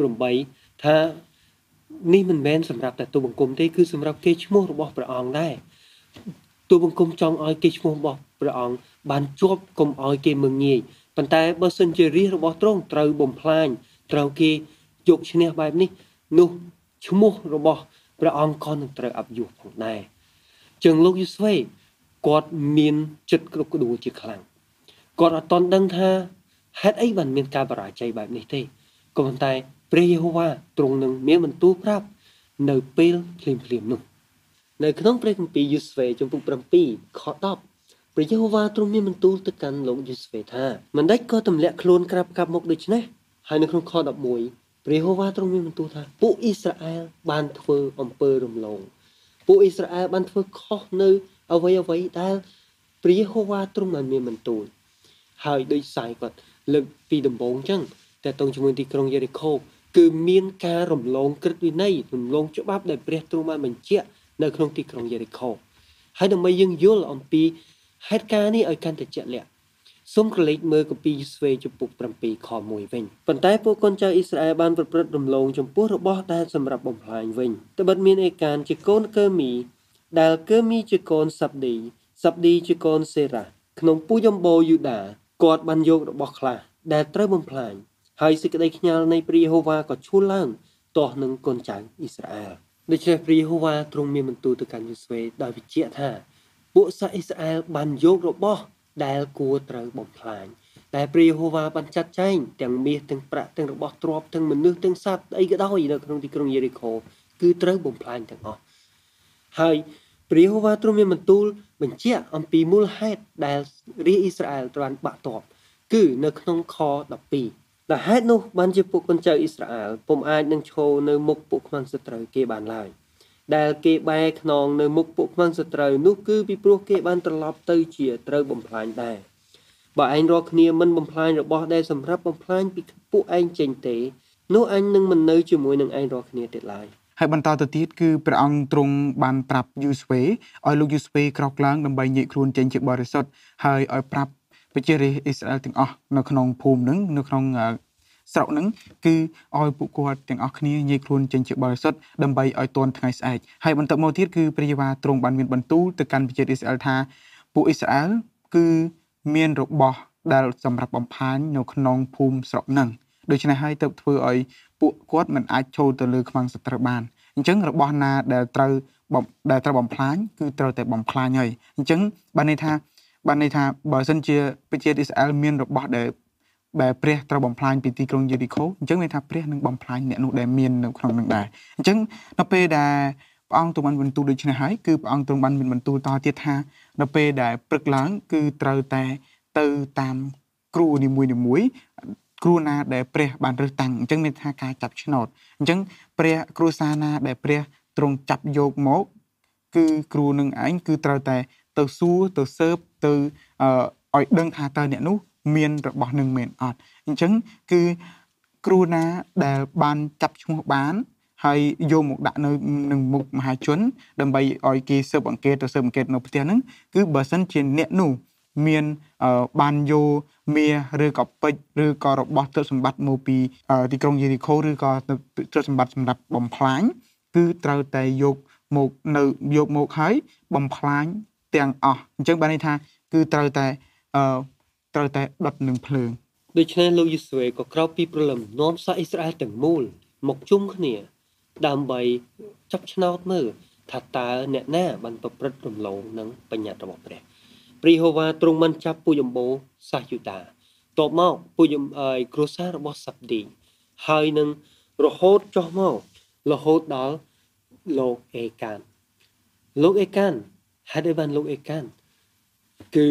S4: 8ថានេះមិនមែនសម្រាប់តែទូលបង្គំទេគឺសម្រាប់គេឈ្មោះរបស់ព្រះអង្គដែរទូលបង្គំចង់ឲ្យគេឈ្មោះរបស់ព្រះអង្គបានជាប់កុំឲ្យគេមើងងាយប៉ុន្តែបើសិនជារាជរបស់ទ្រង់ត្រូវបំផ្លាញត្រូវគេយកឈ្នះបែបនេះនោះឈ្មោះរបស់ព្រះអង្គក៏នឹងត្រូវអបយុះផងដែរចឹងលោកយូស្វេគាត់មានចិត្តគ្រប់ក្តួលជាខ្លាំងគាត់អត់តន់ដឹងថាហេតុអីបានមានការបរាជ័យបែបនេះទេក៏ប៉ុន្តែព្រះយេហូវ៉ាទ្រង់នឹងមានបន្ទូលប្រាប់នៅពេលភ្លាមភ្លាមនោះនៅក្នុងព្រះគម្ពីរយូស្វេចំពុក7ខ10ព្រះយេហូវ៉ាទ្រង់មានបន្ទូលទៅកាន់លោកយូស្វេថាមិនដេចក៏ទម្លាក់ខ្លួនក្រាបកាប់មុខដូច្នេះហើយនៅក្នុងខ11ព្រះយេហូវ៉ាទ្រង់មានបន្ទូលថាពួកអ៊ីស្រាអែលបានធ្វើអំពើរំលងពួកអ៊ីស្រាអែលបានធ្វើខុសនៅអ្វីអ្វីដែលព្រះយេហូវ៉ាទ្រង់បានមានបន្ទូលហើយដោយសាយគាត់លើកពីដំបូងអញ្ចឹងតែតងជាមួយទីក្រុងយេរីកូគឺមានការរំលងក្រឹតវិន័យរំលងច្បាប់ដែលព្រះទ្រង់បានបញ្ជាក់នៅក្នុងទីក្រុងយេរីកូហើយដើម្បីយើងយល់អំពីហេតុការណ៍នេះឲ្យកាន់តែជាក់លាក់សូមក្រឡេកមើលគម្ពីរយូស្វេចំពុក7ខ1វិញប៉ុន្តែពួកកូនចៅអ៊ីស្រាអែលបានប្រព្រឹត្តរំលងចំពោះរបស់ដែលសម្រាប់បំផ្លាញវិញត្បិតមានឯកានជាកូនកើមីដែលកើមីជាកូនសាប់ឌីសាប់ឌីជាកូនសេរ៉ាក្នុងពូជអំបូរយូដាគាត់បានយករបស់ខ្លះដែលត្រូវបំផ្លាញហើយសេចក្តីខ្ញាល់នៃព្រះយេហូវ៉ាក៏ឈួលឡើងទាស់នឹងកូនចៅអ៊ីស្រាអែលដូច្នេះព្រះយេហូវ៉ាទ្រង់មានបន្ទូលទៅកាន់យូស្វេដោយបញ្ជាក់ថាពួកសាសអ៊ីស្រាអែលបានយករបស់ដែលគួរត្រូវបំផ្លាញតែព្រះយេហូវ៉ាបានចាត់ចែងទាំងមាសទាំងប្រាក់ទាំងរបស់ទ្រព្យទាំងមនុស្សទាំងសត្វអីក៏ដោយនៅក្នុងទីក្រុងយេរីកូគឺត្រូវបំផ្លាញទាំងអស់ហើយព្រះយេហូវ៉ាទ្រង់មានបន្ទូលបញ្ជាក់អំពីមូលហេតុដែលរាជអ៊ីស្រាអែលត្រូវបាក់ទ័ពគឺនៅក្នុងខ12ដែលហេតុនោះបានជាពួកកូនចៅអ៊ីស្រាអែលពុំអាចនឹងឈរនៅមុខពួកខ្មាំងសត្រូវគេបានឡើយដែលគេបែរខ្នងនៅមុខពួកខ្មាំងសត្រូវនោះគឺពីព្រោះគេបានត្រឡប់ទៅជាត្រូវបំផ្លាញដែរបើឯងរាល់គ្នាមិនបំផ្លាញរបស់ដែលសម្រាប់បំផ្លាញពីពួកឯងចេញទេនោះអញនឹងមិននៅជាមួយនឹងឯងរាល់គ្នាទៀតឡើយ
S3: ហើយបន្តទៅទៀតគឺព្រះអង្គទ្រង់បានប្រាប់យូស្វេឲ្យលោកយូស្វេក្រោកឡើងដើម្បីញែកខ្លួនចេញជាបរិសុទ្ធហើយឲ្យប្រាប់ប្រជារាស្ត្រអ៊ីស្រាអែលទាំងអស់នៅក្នុងភូមិនឹងនៅក្នុងស្រុកនឹងគឺឲ្យពួកគាត់ទាំងអស់គ្នាញែកខ្លួនចេញជាបរិសុទ្ធដើម្បីឲ្យទាន់ថ្ងៃស្អែកហើយបន្តមកទៀតគឺព្រះយេហូវ៉ាទ្រង់បានមានបន្ទូលទៅកាន់ប្រជារាស្ត្រអ៊ីស្រាអែលថាពួកអ៊ីស្រាអែលគឺមានរបស់ដែលសម្រាប់បំផាញនៅក្នុងភូមិស្រុកនឹងដូច្នេះហើយទើបធ្វើឲ្យពួកគាត់មិនអាចចូលទៅលើខ្មាំងសត្រូវបានអញ្ចឹងរបស់ណាដែលត្រូវដែលត្រូវបំផ្លាញគឺត្រូវតែបំផ្លាញហើយអញ្ចឹងបានន័យថាបានន័យថាបើសិនជាប្រជាអ៊ីស្រាអែលមានរបស់ដែលដែលព្រះត្រូវបំផ្លាញពីទីក្រុងយេរីកូអញ្ចឹងមានថាព្រះនឹងបំផ្លាញអ្នកនោះដែលមាននៅក្នុងនឹងដែរអញ្ចឹងនៅពេលដែលព្រះអង្គទ្រង់បានបន្ទូលដូច្នេះហើយគឺព្រះអង្គទ្រង់បានមានបន្ទូលតទៀតថានៅពេលដែលព្រឹកឡើងគឺត្រូវតែទៅតាមគ្រូនីមួយៗគ្រូណាដែលព្រះបានរើសតាំងអញ្ចឹងមានថាការចាប់ឆ្នោតអញ្ចឹងព្រះគ្រូសាណាដែលព្រះទ្រង់ចាប់យកមកគឺគ្រូនឹងឯងគឺត្រូវតែទៅសួរទៅស៊ើបទៅឲ្យដឹងថាតើអ្នកនោះមានរបស់នឹងមែនអត់អញ្ចឹងគឺគ្រូណាដែលបានចាប់ឈ្មោះបានហើយយកមកដាក់នៅនឹងមុខមហាជនដើម្បីឲ្យគេស៊ើបអង្កេតទៅស៊ើបអង្កេតនៅផ្ទះហ្នឹងគឺបើសិនជាអ្នកនោះមានបានយកមាសឬក៏ពេជ្រឬក៏របស់ទ្រព្យសម្បត្តិមកពីទីក្រុងយេរីកូឬក៏ទ្រព្យសម្បត្តិសម្រាប់បំផ្លាញគឺត្រូវតែយកមកនៅយកមកហើយបំផ្លាញទាំងអស់អញ្ចឹងបានន័យថាគឺត្រូវតែអឺត្រូវតែដុតនឹងភ្លើង
S4: ដូច្នេះលោកយូស្វេក៏ក្រោកពីព្រលឹមនាំសាសអ៊ីស្រាអែលទាំងមូលមកជុំគ្នាដើម្បីចាប់ឆ្នោតមើលថាតើអ្នកណាបានប្រព្រឹត្តរំលងនឹងបញ្ញត្តិរបស់ព្រះព្រះយេហូវ៉ាទ្រង់បានចាប់ពូជអម្បូរសាសយូដាតបមកពូជគ្រួសាររបស់សាប់ឌីហើយនឹងរហូតចុះមករហូតដល់លោកអេកានលោកអេកានហេតុអីបានលោកអេកានគឺ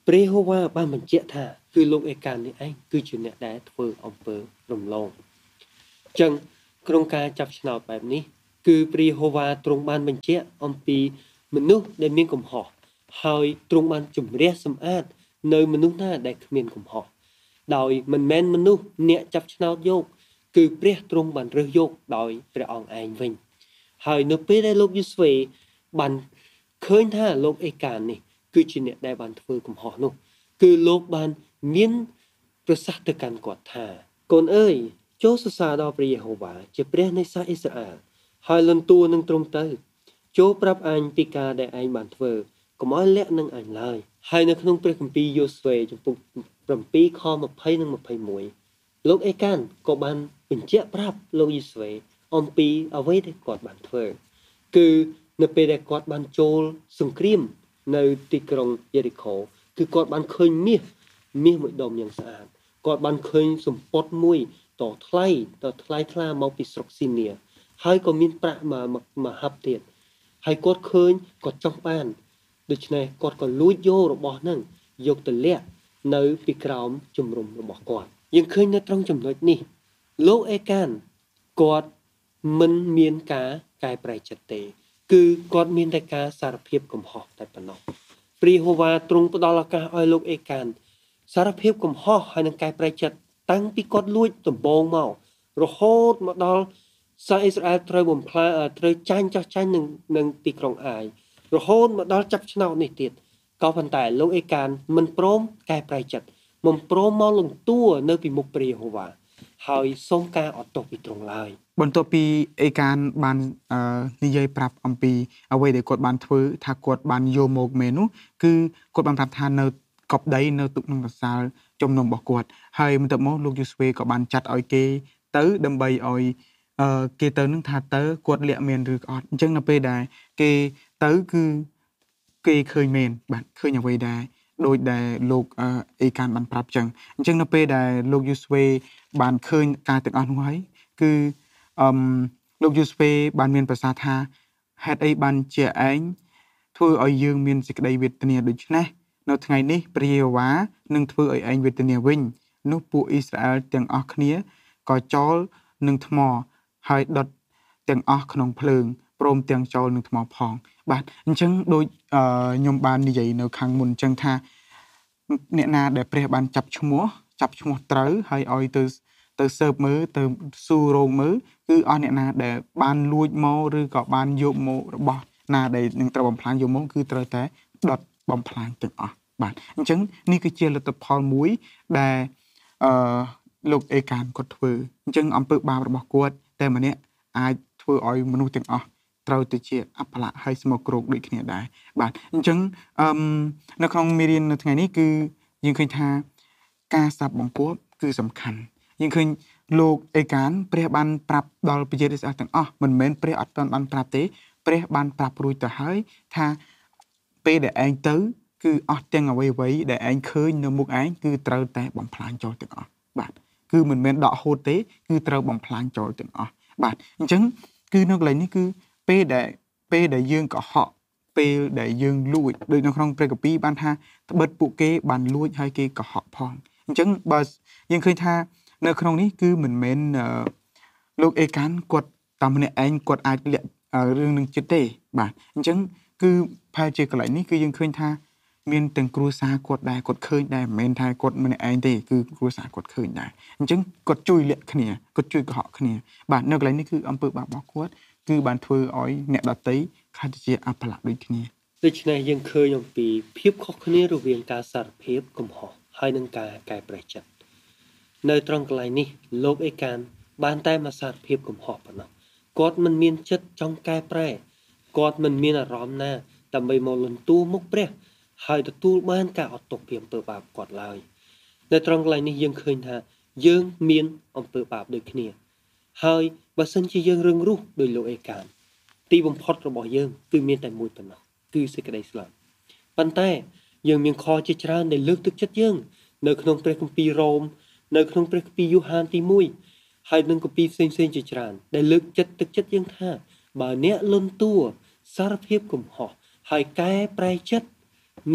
S4: ព្រះហូវ៉ាបានបញ្ជាក់ថាគឺលោកឯកាននេះឯងគឺជាអ្នកដែលធ្វើអំពើរំលងអញ្ចឹងក្នុងការចាប់ឆ្នោតបែបនេះគឺព្រះហូវ៉ាទ្រង់បានបញ្ជាក់អំពីមនុស្សដែលមានកំហុសហើយទ្រង់បានជំរះសម្អាតនៅមនុស្សណាដែលគ្មានកំហុសដោយមិនមែនមនុស្សអ្នកចាប់ឆ្នោតយកគឺព្រះទ្រង់បានរើសយកដោយព្រះអង្គឯងវិញហើយនៅពេលដែលលោកយូស្វេបានឃើញថាលោកអេកាននេះគឺជាអ្នកដែលបានធ្វើកំហុសនោះគឺលោកបានមានប្រសាសន៍ទៅកាន់គាត់ថាកូនអើយចូលសរសើរដល់ព្រះយេហូវ៉ាជាព្រះនៃសាសអ៊ីស្រាអែលហើយលន់តួនឹងទ្រង់ទៅចូលប្រាប់អញពីការដែលឯងបានធ្វើកុំឲ្យលាក់នឹងអញឡើយហើយនៅក្នុងព្រះគម្ពីរយូស្វេចំពុកsevenខtwentyនិងtwenty-oneលោកអេកានក៏បានបញ្ជាក់ប្រាប់លោកយូស្វេអំពីអ្វីដែលគាត់បានធ្វើគឺនៅពេលដែលគាត់បានចូលសង្គ្រាមនៅទីក្រុងយេរីកូគឺគាត់បានឃើញមាសមាសមួយដុំយ៉ាងស្អាតគាត់បានឃើញសម្ពត់មួយតថ្លៃតថ្លៃថ្លាមកពីស្រុកស៊ីនីហើយក៏មានប្រាក់មកមកហាប់ទៀតហើយគាត់ឃើញគាត់ចង់បានដូច្នេះគាត់ក៏លួចយករបស់ហ្នឹងយកទៅលាក់នៅពីក្រោមជំរំរបស់គាត់យើងឃើញនៅត្រង់ចំណុចនេះលោកអេកានគាត់មិនមានការកែប្រែចិត្តទេគឺគាត់មានតែការសារភាពកំហុសតែប៉ុណ្ណោះព្រះហូវ៉ាទ្រង់ផ្ដល់ឱកាសឲ្យលោកអេកានសារភាពកំហុសហើយនឹងកែប្រែចិត្តតាំងពីគាត់លួចដំបងមករហូតមកដល់សាសអ៊ីស្រាអែលត្រូវបំផ្លាញត្រូវចាញ់ចោះចាញ់នឹងនឹងទីក្រុងអាយរហូតមកដល់ចាប់ឆ្នោតនេះទៀតក៏ប៉ុន្តែលោកអេកានមិនព្រមកែប្រែចិត្តមិនព្រមមកលំទួនៅពីមុខព្រះយេហូវ៉ាហើយសូមការអត់ទោសពីទ្រង់ឡើយ
S3: បន្ទាប់ពីអេកានបាននិយាយប្រាប់អំពីអ្វីដែលគាត់បានធ្វើថាគាត់បានយកមកមែននោះគឺគាត់បានប្រាប់ថានៅកប់ដីនៅទុកក្នុងកសាលជំនុំរបស់គាត់ហើយបន្ទាប់មកលោកយូស្វេក៏បានចាត់ឲ្យគេទៅដើម្បីឲ្យគេទៅនឹងថាទៅគាត់លាក់មែនឬក៏អត់អញ្ចឹងនៅពេលដែលគេទៅគឺគេឃើញមែនបាទឃើញអ្វីដែរដោយដែលលោកអេកានបានប្រាប់ចឹងអញ្ចឹងនៅពេលដែលលោកយូស្វេបានឃើញការទាំងអស់នោះហើយគឺអឺលោកយូស្វេបានមានប្រសាសន៍ថាហេតុអីបានជាឯងធ្វើឲ្យយើងមានសេចក្តីវេទនាដូច្នេះនៅថ្ងៃនេះព្រះយេហូវ៉ានឹងធ្វើឲ្យឯងវេទនាវិញនោះពួកអ៊ីស្រាអែលទាំងអស់គ្នាក៏ចោលនឹងថ្មហើយដុតទាំងអស់ក្នុងភ្លើងព្រមទាំងចោលនឹងថ្មផងបាទអញ្ចឹងដូចខ្ញុំបាននិយាយនៅខាងមុនអញ្ចឹងថាអ្នកណាដែលព្រះបានចាប់ឈ្មោះចាប់ឈ្មោះត្រូវហើយឲ្យទៅទៅស៊ើបមើលទៅស៊ូរោងមើលគឺអស់អ្នកណាដែលបានលួចមកឬក៏បានយកមករបស់ណាដែលនឹងត្រូវបំផ្លាញយកមកគឺត្រូវតែដុតបំផ្លាញទាំងអស់បាទអញ្ចឹងនេះគឺជាលទ្ធផលមួយដែលអឺលោកអេកានគាត់ធ្វើអញ្ចឹងអំពើបាបរបស់គាត់តែម្នាក់អាចធ្វើឲ្យមនុស្សទាំងអស់ត្រូវទៅជាអបលៈហើយស្មោកគ្រោកដូចគ្នាដែរបាទអញ្ចឹងអឺនៅក្នុងមេរៀននៅថ្ងៃនេះគឺយើងឃើញថាការសាប់បង្គាប់គឺសំខាន់យើងឃើញលោកអេកានព្រះបានប្រាប់ដល់ប្រជារាស្ត្រទាំងអស់មិនមែនព្រះអត់ទាន់បានប្រាប់ទេព្រះបានប្រាប់រួចទៅហើយថាពេលដែលឯងទៅគឺអស់ទាំងអ្វីអ្វីដែលឯងឃើញនៅមុខឯងគឺត្រូវតែបំផ្លាញចោលទាំងអស់បាទគឺមិនមែនដកហូតទេគឺត្រូវបំផ្លាញចោលទាំងអស់បាទអញ្ចឹងគឺនៅកន្លែងនេះគឺពេលដែលពេលដែលយើងកុហកពេលដែលយើងលួចដូចនៅក្នុងព្រះគម្ពីរបានថាត្បិតពួកគេបានលួចហើយគេកុហកផងអញ្ចឹងបើយើងឃើញថានៅក្នុងនេះគឺមិនមែនលោកអេកានគាត់តាមម្នាក់ឯងគាត់អាចលាក់រឿងនឹងចិត្តទេបាទអញ្ចឹងគឺផែជាកន្លែងនេះគឺយើងឃើញថាមានទាំងគ្រួសារគាត់ដែរគាត់ឃើញដែរមិនមែនថាគាត់ម្នាក់ឯងទេគឺគ្រួសារគាត់ឃើញដែរអញ្ចឹងគាត់ជួយលាក់គ្នាគាត់ជួយកុហកគ្នាបាទនៅកន្លែងនេះគឺអំពើបាបរបស់គាត់គឺបានធ្វើឲ្យអ្នកដតីខាត់ជាអបលៈដូចគ្នា
S4: ដូច្នេះយើងឃើញអំពីភាពខុសគ្នារវាងការសារភាពកំហុសហើយនឹងការកែប្រែចិត្តនៅត្រង់កន្លែងនេះលោកអេកានបានតែមកសារភាពកំហុសប៉ុណ្ណោះគាត់មិនមានចិត្តចង់កែប្រែគាត់មិនមានអារម្មណ៍ណាដើម្បីមកលន់តួមុខព្រះហើយទទួលបានការអត់ទោសពីអំពើបាបគាត់ឡើយនៅត្រង់កន្លែងនេះយើងឃើញថាយើងមានអំពើបាបដូចគ្នាហើយបើសិនជាយើងរឹងរូសដោយលោកអេកានទីបំផុតរបស់យើងគឺមានតែមួយប៉ុណ្ណោះគឺសេចក្តីស្លាប់ប៉ុន្តែយើងមានខជាច្រើនដែលលើកទឹកចិត្តយើងនៅក្នុងព្រះគម្ពីររ៉ូមនៅក្នុងព្រះគម្ពីរយូហានទីoneហើយនឹងគម្ពីរផ្សេងៗជាច្រើនដែលលើកចិត្តទឹកចិត្តយើងថាបើអ្នកលន់តួសារភាពកំហុសហើយកែប្រែចិត្តនោះ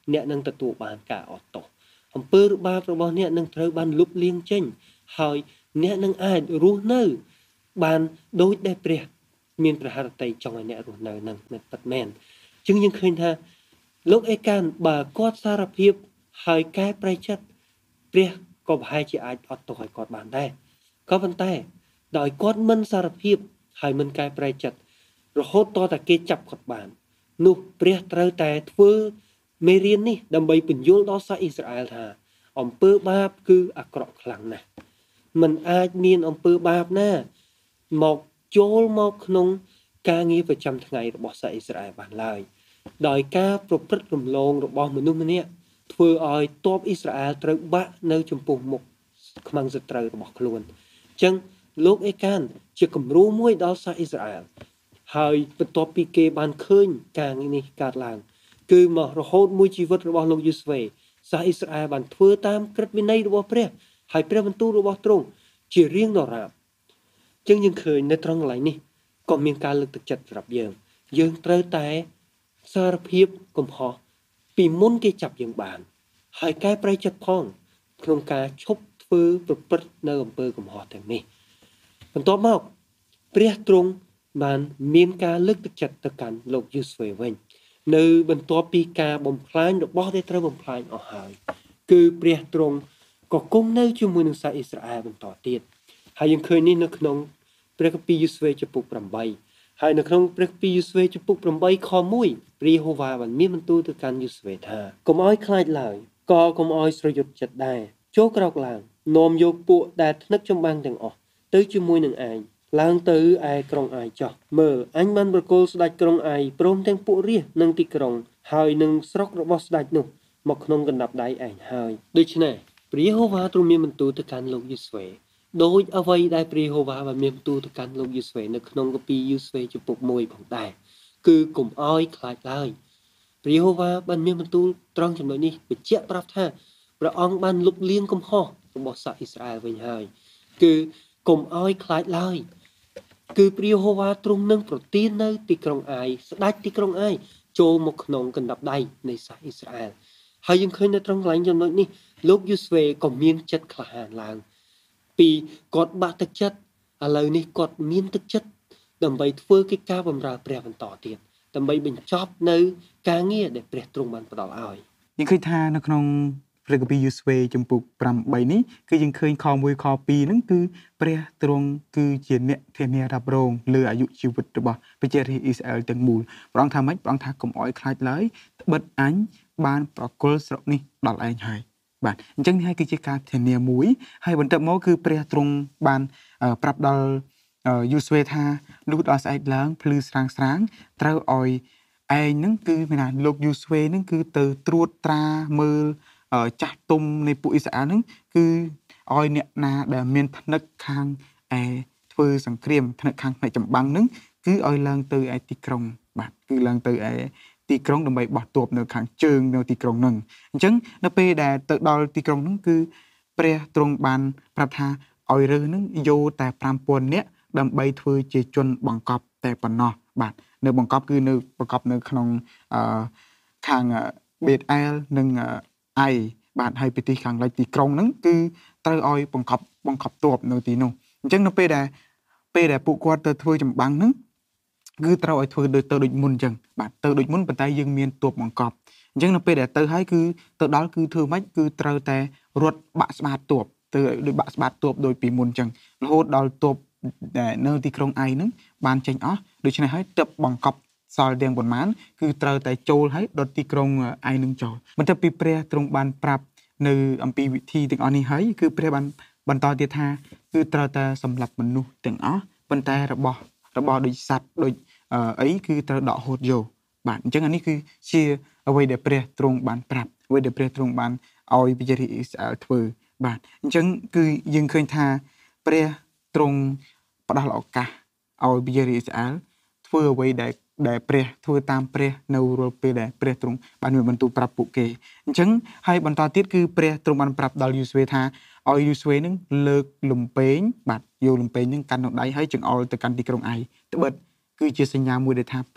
S4: អ្នកនឹងទទួលបានការអត់ទោសអំពើបាបរបស់អ្នកនឹងត្រូវបានលុបលាងចេញហើយអ្នកនឹងអាចរស់នៅបានដូចដែលព្រះមានព្រះハរតីចង់ឲ្យអ្នករស់នៅនឹងពិតមែនជាងយើងឃើញថាលោកអេកានបើគាត់សារភាពហើយកែប្រែចិត្តព្រះក៏ប្រហែលជាអាចអត់ទោសឲ្យគាត់បានដែរក៏ប៉ុន្តែដោយគាត់មិនសារភាពហើយមិនកែប្រែចិត្តរហូតតតែគេចាប់គាត់បាននោះព្រះត្រូវតែធ្វើមេរៀននេះដើម្បីបញ្យល់ដល់សាសអ៊ីស្រាអែលថាអំពើបាបគឺអាក្រក់ខ្លាំងណាស់มันអាចមានអំពើបាបណាមកចូលមកក្នុងការងារប្រចាំថ្ងៃរបស់សាសអ៊ីស្រាអែលបានឡើយដោយការប្រព្រឹត្តរំលងរបស់មនុស្សម្នាក់ធ្វើឲ្យទ័ពអ៊ីស្រាអែលត្រូវបាក់នៅចំពោះមុខខ្មាំងសត្រូវរបស់ខ្លួនអញ្ចឹងលោកអេកានជាគំរូមួយដល់សាសអ៊ីស្រាអែលហើយបន្ទាប់ពីគេបានឃើញការងារនេះកើតឡើងគឺមករហូតមួយជីវិតរបស់លោកយូស្វេសាសអ៊ីស្រាអែលបានធ្វើតាមក្រឹតវិន័យរបស់ព្រះហើយព្រះបន្ទូលរបស់ទ្រង់ជារៀងដរាបចឹងយើងឃើញនៅត្រង់កន្លែងនេះក៏មានការលើកទឹកចិត្តសម្រាប់យើងយើងត្រូវតែសារភាពកំហុសពីមុនគេចាប់យើងបានហើយកែប្រែចិត្តផងក្នុងការឈប់ធ្វើប្រព្រឹត្តនៅអំពើកំហុសទាំងនេះបន្ទាប់មកព្រះទ្រង់បានមានការលើកទឹកចិត្តទៅកាន់លោកយូស្វេវិញនៅបន្ទាប់ពីការបំផ្លាញរបស់ដែលត្រូវបំផ្លាញអស់ហើយគឺព្រះទ្រង់ក៏គង់នៅជាមួយនឹងសាសអ៊ីស្រាអែលបន្តទៀតហើយយើងឃើញនេះនៅក្នុងព្រះគម្ពីរយូស្វេចំពុកប្រាំបីហើយនៅក្នុងព្រះគម្ពីរយូស្វេចំពុកប្រាំបីខមួយព្រះយេហូវ៉ាបានមានបន្ទូលទៅកាន់យូស្វេថាកុំឲ្យខ្លាចឡើយក៏កុំឲ្យស្រយុតចិត្តដែរចូលក្រោកឡើងនាំយកពួកដែលថ្នឹកចម្បាំងទាំងអស់ទៅជាមួយនឹងឯងឡើងទៅឯក្រុងអាយចោះមើលអញបានប្រគល់ស្ដេចក្រុងអាយព្រមទាំងពួករាស្ត្រនិងទីក្រុងហើយនឹងស្រុករបស់ស្ដេចនោះមកក្នុងកណ្ដាប់ដៃឯងហើយដូច្នេះព្រះយេហូវ៉ាទ្រង់មានបន្ទូលទៅកាន់លោកយូស្វេដោយអ្វីដែលព្រះយេហូវ៉ាបានមានបន្ទូលទៅកាន់លោកយូស្វេនៅក្នុងគម្ពីរយូស្វេចំពុកមួយផងដែរគឺកុំឲ្យខ្លាចឡើយព្រះយេហូវ៉ាបានមានបន្ទូលត្រង់ចំណុចនេះបញ្ជាក់ប្រាប់ថាព្រះអង្គបានលុបលាងកំហុសរបស់សាសអ៊ីស្រាអែលវិញហើយគឺកុំឲ្យខ្លាចឡើយគឺព្រះយេហូវ៉ាទ្រង់នឹងប្រទាននៅទីក្រុងអាយស្ដេចទីក្រុងអាយចូលមកក្នុងកណ្ដាប់ដៃនៃសាសអ៊ីស្រាអែលហើយយើងឃើញនៅត្រង់កន្លែងចំណុចនេះលោកយូស្វេក៏មានចិត្តក្លាហានឡើងពីគាត់បាក់ទឹកចិត្តឥឡូវនេះគាត់មានទឹកចិត្តដើម្បីធ្វើកិច្ចការបម្រើព្រះបន្តទៀតដើម្បីបញ្ចប់នៅការងារដែលព្រះទ្រង់បានផ្ដល់ឲ្យ
S3: យើងឃើញថានៅក្នុងព្រះគម្ពីរយូស្វេចំពុកប្រាំបីនេះគឺយើងឃើញខមួយខពីរហ្នឹងគឺព្រះទ្រង់គឺជាអ្នកធានារ៉ាប់រងលើអាយុជីវិតរបស់ប្រជារាស្ត្រអ៊ីស្រាអែលទាំងមូលព្រះអង្គថាម៉េចព្រះអង្គថាកុំអោយខ្លាចឡើយត្បិតអញបានប្រគល់ស្រុកនេះដល់ឯងហើយបាទអញ្ចឹងនេះហើយគឺជាការធានាមួយហើយបន្ទាប់មកគឺព្រះទ្រង់បានប្រាប់ដល់យូស្វេថាលុះដល់ស្អែកឡើងភ្លឺស្រាងស្រាងត្រូវឲ្យឯងហ្នឹងគឺមានថាលោកយូស្វេហ្នឹងគឺទៅត្រួតត្រាមើលចាស់ទុំនៃពួកអ៊ីស្រាអែលហ្នឹងគឺឲ្យអ្នកណាដែលមានថ្នឹកខាងឯធ្វើសង្គ្រាមថ្នឹកខាងផ្នែកចម្បាំងហ្នឹងគឺឲ្យឡើងទៅឯទីក្រុងបាទគឺឡើងទៅឯទីក្រុងដើម្បីបោះទ័ពនៅខាងជើងនៅទីក្រុងហ្នឹងអញ្ចឹងនៅពេលដែលទៅដល់ទីក្រុងហ្នឹងគឺព្រះទ្រង់បានប្រាប់ថាឲ្យរើសហ្នឹងយកតែប្រាំពាន់នាក់ដើម្បីធ្វើជាជនបង្កប់តែប៉ុណ្ណោះបាទនៅបង្កប់គឺនៅបង្កប់នៅក្នុងអឺខាងបេតអែលនិងអៃបាទហើយពីទីខាងលិចទីក្រុងហ្នឹងគឺត្រូវឲ្យបង្កប់បង្កប់ទ័ពនៅទីនោះអញ្ចឹងនៅពេលដែលពេលដែលពួកគាត់ទៅធ្វើចម្បាំងហ្នឹងគឺត្រូវឲ្យធ្វើដូចទៅដូចមុនអញ្ចឹងបាទទៅដូចមុនប៉ុន្តែយើងមានទ័ពបង្កប់អញ្ចឹងនៅពេលដែលទៅហើយគឺទៅដល់គឺធ្វើម៉េចគឺត្រូវតែរត់បាក់ស្បាតទ័ពទៅដូចបាក់ស្បាតទ័ពដូចពីមុនអញ្ចឹងរហូតដល់ទ័ពដែលនៅទីក្រុងអៃហ្នឹងបានចេញអស់ដូច្នេះហើយទ័ពបង្កប់សល់ទាំងប៉ុន្មានគឺត្រូវតែចូលហើយដុតទីក្រុងអៃនឹងចូលបន្ទាប់ពីព្រះទ្រង់បានប្រាប់នៅអំពីវិធីទាំងអស់នេះហើយគឺព្រះបានបន្តទៀតថាគឺត្រូវតែសម្លាប់មនុស្សទាំងអស់ប៉ុន្តែរបស់របស់ដូចសត្វដូចអីគឺត្រូវដកហូតយកបាទអញ្ចឹងអានេះគឺជាអ្វីដែលព្រះទ្រង់បានប្រាប់អ្វីដែលព្រះទ្រង់បានឲ្យប្រជារាស្ត្រអ៊ីស្រាអែលធ្វើបាទអញ្ចឹងគឺយើងឃើញថាព្រះទ្រង់ផ្ដល់ឱកាសឲ្យប្រជារាស្ត្រអ៊ីស្រាអែលធ្វើអ្វីដែលដែលព្រះធ្វើតាមព្រះនៅរាល់ពេលដែលព្រះទ្រង់បានមានបន្ទូលប្រាប់ពួកគេអញ្ចឹងហើយបន្តទៀតគឺព្រះទ្រង់បានប្រាប់ដល់យូស្វេថាឲ្យយូស្វេនឹងលើកលំពេងបាទយកលំពេងនឹងកាន់ក្នុងដៃហើយចង្អុលទៅកាន់ទីក្រុងអៃត្បិតគឺជាសញ្ញាមួយដែលថាព្រះ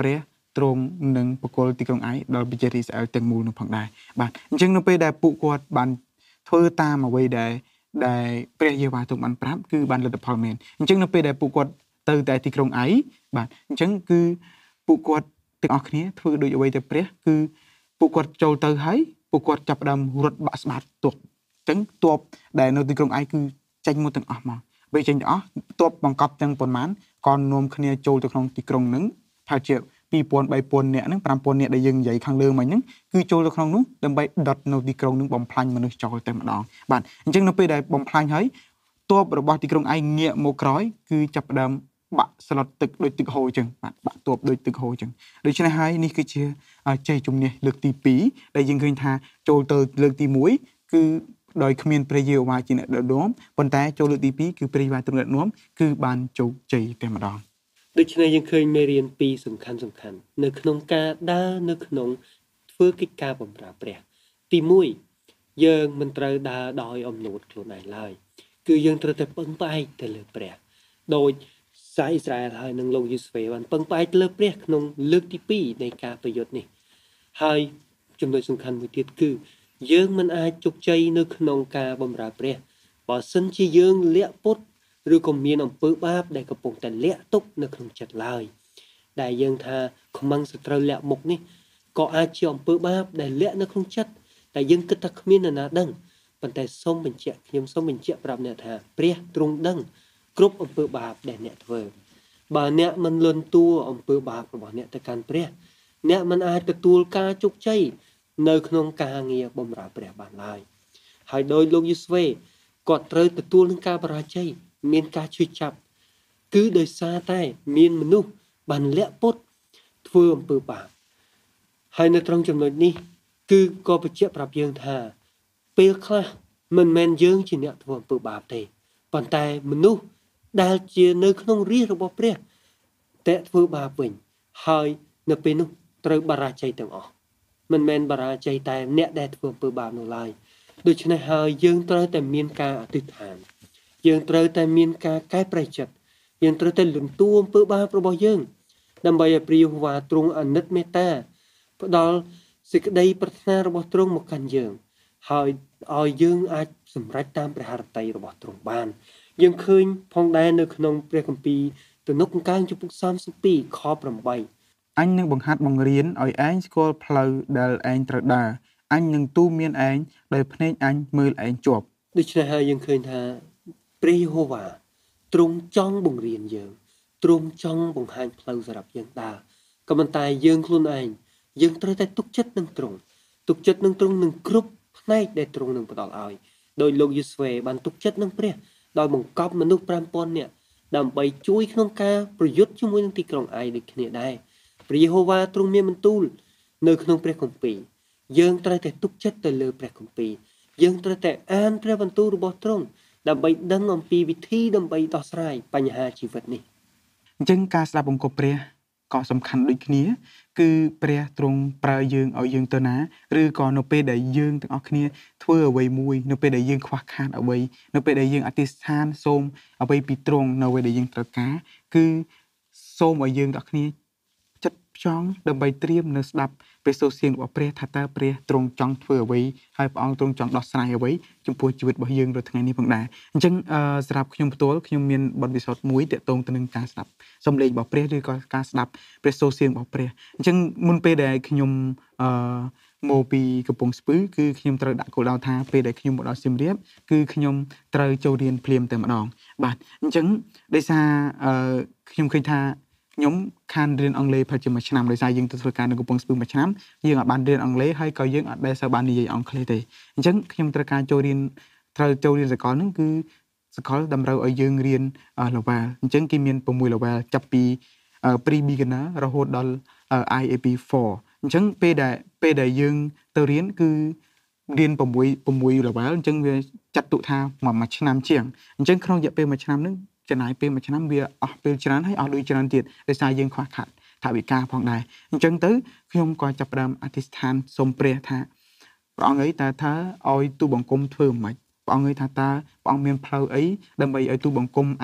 S3: ទ្រង់នឹងបកគលទីក្រុងឯដល់ប្រជារាស្ត្រអ៊ីស្រាអែលទាំងមូលនោះផងដែរបាទអញ្ចឹងនៅពេលដែលពួកគាត់បានធ្វើតាមអ្វីដែលដែលព្រះយេហូវ៉ាទ្រង់បានប្រាប់គឺបានលទ្ធផលមែនអញ្ចឹងនៅពេលដែលពួកគាត់ទៅតែទីក្រុងអៃបាទអញ្ចឹងគឺពួកគាត់ទាំងអស់គ្នាធ្វើដូចអ្វីទៅព្រះគឺពួកគាត់ចូលទៅហើយពួកគាត់ចាប់ផ្ដើមរត់បាក់ស្បាតទ័ពអញ្ចឹងទ័ពដែលនៅទីក្រុងអៃគឺចេញមកទាំងអស់មកពេលចេញទាំងអស់ទ័ពបង្កប់ទាំងប៉ុន្មានក៏នាំគ្នាចូលទៅក្នុងទីក្រុងហ្នឹងថាជាពីរពាន់ បីពាន់នាក់ហ្នឹង ប្រាំពាន់នាក់ដែលយើងនិយាយខាងលើមិញហ្នឹងគឺចូលទៅក្នុងនោះដើម្បីដុតនៅទីក្រុងហ្នឹងបំផ្លាញមនុស្សចោលតែម្ដងបាទអញ្ចឹងនៅពេលដែលបំផ្លាញហើយទ័ពរបស់ទីក្រុងឯងងាកមកក្រោយគឺចាប់ផ្ដើមបាក់ស្លុតទឹកដូចទឹកហូរអញ្ចឹងបាទបាក់ទ័ពដូចទឹកហូរអញ្ចឹងដូច្នេះហើយនេះគឺជាជ័យជំនះលើកទីពីរដែលយើងឃើញថាចូលទៅលើកទីមួយគឺដោយគ្មានព្រះយេហូវ៉ាជាអ្នកដឹកនាំប៉ុន្តែចូលលើកទីពីរគឺព្រះយេហូវ៉ាទ្រង់ដឹកនាំគឺបានជោគជ័យតែម្ដង
S4: ដូច្នេះយើងឃើញមេរៀនពីរសំខាន់សំខាន់នៅក្នុងការដើរនៅក្នុងធ្វើកិច្ចការបម្រើព្រះទីមួយយើងមិនត្រូវដើរដោយអំណួតខ្លួនឯងឡើយគឺយើងត្រូវតែពឹងផ្អែកទៅលើព្រះដោយសាសអ៊ីស្រាអែលហើយនិងលោកយូស្វេបានពឹងផ្អែកទៅលើព្រះក្នុងលើកទីពីរនៃការប្រយុទ្ធនេះហើយចំណុចសំខាន់មួយទៀតគឺយើងមិនអាចជោគជ័យនៅក្នុងការបម្រើព្រះបើសិនជាយើងលាក់ពុតឬក៏មានអំពើបាបដែលកំពុងតែលាក់ទុកនៅក្នុងចិត្តឡើយដែលយើងថាខ្មាំងសត្រូវលាក់មុខនេះក៏អាចជាអំពើបាបដែលលាក់នៅក្នុងចិត្តតែយើងគិតថាគ្មាននរណាដឹងប៉ុន្តែសូមបញ្ជាក់ខ្ញុំសូមបញ្ជាក់ប្រាប់អ្នកថាព្រះទ្រង់ដឹងគ្រប់អំពើបាបដែលអ្នកធ្វើបើអ្នកមិនលន់តួអំពើបាបរបស់អ្នកទៅកាន់ព្រះអ្នកមិនអាចទទួលការជោគជ័យនៅក្នុងការងារបម្រើព្រះបានឡើយហើយដោយលោកយូស្វេគាត់ត្រូវទទួលនឹងការបរាជ័យមានការឈឺចាប់គឺដោយសារតែមានមនុស្សបានលាក់ពុតធ្វើអំពើបាបហើយនៅត្រង់ចំណុចនេះគឺក៏បញ្ជាក់ប្រាប់យើងថាពេលខ្លះមិនមែនយើងជាអ្នកធ្វើអំពើបាបទេប៉ុន្តែមនុស្សដែលជានៅក្នុងរាជរបស់ព្រះតែធ្វើបាបវិញហើយនៅពេលនោះត្រូវបរាជ័យទាំងអស់មិនមែនបរាជ័យតែអ្នកដែលធ្វើអំពើបាបនោះឡើយដូច្នេះហើយយើងត្រូវតែមានការអធិដ្ឋានយើងត្រូវតែមានការកែប្រែចិត្តយើងត្រូវតែលន់តួអំពើបាបរបស់យើងដើម្បីឲ្យព្រះយេហូវ៉ាទ្រង់អាណិតមេត្តាផ្ដល់សេចក្តីប្រាថ្នារបស់ទ្រង់មកកាន់យើងហើយឲ្យយើងអាចសម្រេចតាមព្រះハរតីរបស់ទ្រង់បានយើងឃើញផងដែរនៅក្នុងព្រះគម្ពីរទំនុកកង្កើងចំពុកសាមសិបពីរខប្រាំបី
S3: អញនឹងបង្ហាត់បង្រៀនឲ្យឯងស្គាល់ផ្លូវដែលឯងត្រូវដើរអញនឹងទូមានឯងដោយភ្នែកអញមើលឯងជាប់
S4: ដូច្នេះហើយយើងឃើញថាព្រះយេហូវ៉ាទ្រង់ចង់បង្រៀនយើងទ្រង់ចង់បង្ហាញផ្លូវសម្រាប់យើងដើរក៏ប៉ុន្តែយើងខ្លួនឯងយើងត្រូវតែទុកចិត្តនឹងទ្រង់ទុកចិត្តនឹងទ្រង់នឹងគ្រប់ផ្នែកដែលទ្រង់នឹងផ្ដល់ឲ្យដោយលោកយូស្វេបានទុកចិត្តនឹងព្រះដោយបង្កប់មនុស្សប្រាំពាន់នាក់ដើម្បីជួយក្នុងការប្រយុទ្ធជាមួយនឹងទីក្រុងអៃដូចគ្នាដែរព្រះយេហូវ៉ាទ្រង់មានបន្ទូលនៅក្នុងព្រះគម្ពីរយើងត្រូវតែទុកចិត្តទៅលើព្រះគម្ពីរយើងត្រូវតែអានព្រះបន្ទូលរបស់ទ្រង់ដើម្បីដឹងអំពីវិធីដើម្បីដោះស្រាយបញ្ហាជីវិតនេះ
S3: អញ្ចឹងការស្ដាប់បង្គាប់ព្រះក៏សំខាន់ដូចគ្នាគឺព្រះទ្រង់ប្រើយើងឲ្យយើងទៅណាឬក៏នៅពេលដែលយើងទាំងអស់គ្នាធ្វើអ្វីមួយនៅពេលដែលយើងខ្វះខាតអ្វីនៅពេលដែលយើងអធិដ្ឋានសូមអ្វីពីទ្រង់នៅអ្វីដែលយើងត្រូវការគឺសូមឲ្យយើងទាំងអស់គ្នាចិត្តផ្ចង់ដើម្បីត្រៀមនៅស្ដាប់ព្រះសូរសៀងរបស់ព្រះថាតើព្រះទ្រង់ចង់ធ្វើអ្វីហើយព្រះអង្គទ្រង់ចង់ដោះស្រាយអ្វីចំពោះជីវិតរបស់យើងនៅថ្ងៃនេះផងដែរអញ្ចឹងសម្រាប់ខ្ញុំផ្ទាល់ខ្ញុំមានបទពិសោធន៍មួយទាក់ទងទៅនឹងការស្ដាប់សំឡេងរបស់ព្រះឬក៏ការស្ដាប់ព្រះសូរសៀងរបស់ព្រះអញ្ចឹងមុនពេលដែលខ្ញុំអឺមកពីកំពង់ស្ពឺគឺខ្ញុំត្រូវដាក់គោលដៅថាពេលដែលខ្ញុំមកដល់សៀមរាបគឺខ្ញុំត្រូវចូលរៀនភ្លាមតែម្ដងបាទអញ្ចឹងដោយសារអឺខ្ញុំឃើញថាខ្ញុំខានរៀនអង់គ្លេសប្រហែលជាមួយឆ្នាំដោយសារយើងទៅធ្វើការនៅកំពង់ស្ពឺមួយឆ្នាំយើងអាចបានរៀនអង់គ្លេសហើយក៏យើងអាចដែលសូវបាននិយាយអង់គ្លេសទេអញ្ចឹងខ្ញុំត្រូវការចូលរៀនត្រូវចូលរៀនសាកលហ្នឹងគឺសាកលតម្រូវឲ្យយើងរៀន level អញ្ចឹងគេមាន6 level ចាប់ពី pre beginner រហូតដល់ I A P four អញ្ចឹងពេលដែលពេលដែលយើងទៅរៀនគឺរៀន6 6 level អញ្ចឹងវាចាត់ទុកថាមួយឆ្នាំជាងអញ្ចឹងក្នុងរយៈពេលមួយឆ្នាំហ្នឹងចំណាយពេលមួយឆ្នាំវាអស់ពេលច្រើនហើយអស់លុយច្រើនទៀតដោយសារយើងខ្វះខាតថវិកាផងដែរអញ្ចឹងទៅខ្ញុំក៏ចាប់ផ្ដើមអធិដ្ឋានសូមព្រះថាព្រះអង្គអើយតើថាឲ្យទូបង្គំធ្វើមិនព្រះអង្គអើយថាតើព្រះអង្គមានផ្លូវអីដើម្បីឲ្យទូបង្គំអាច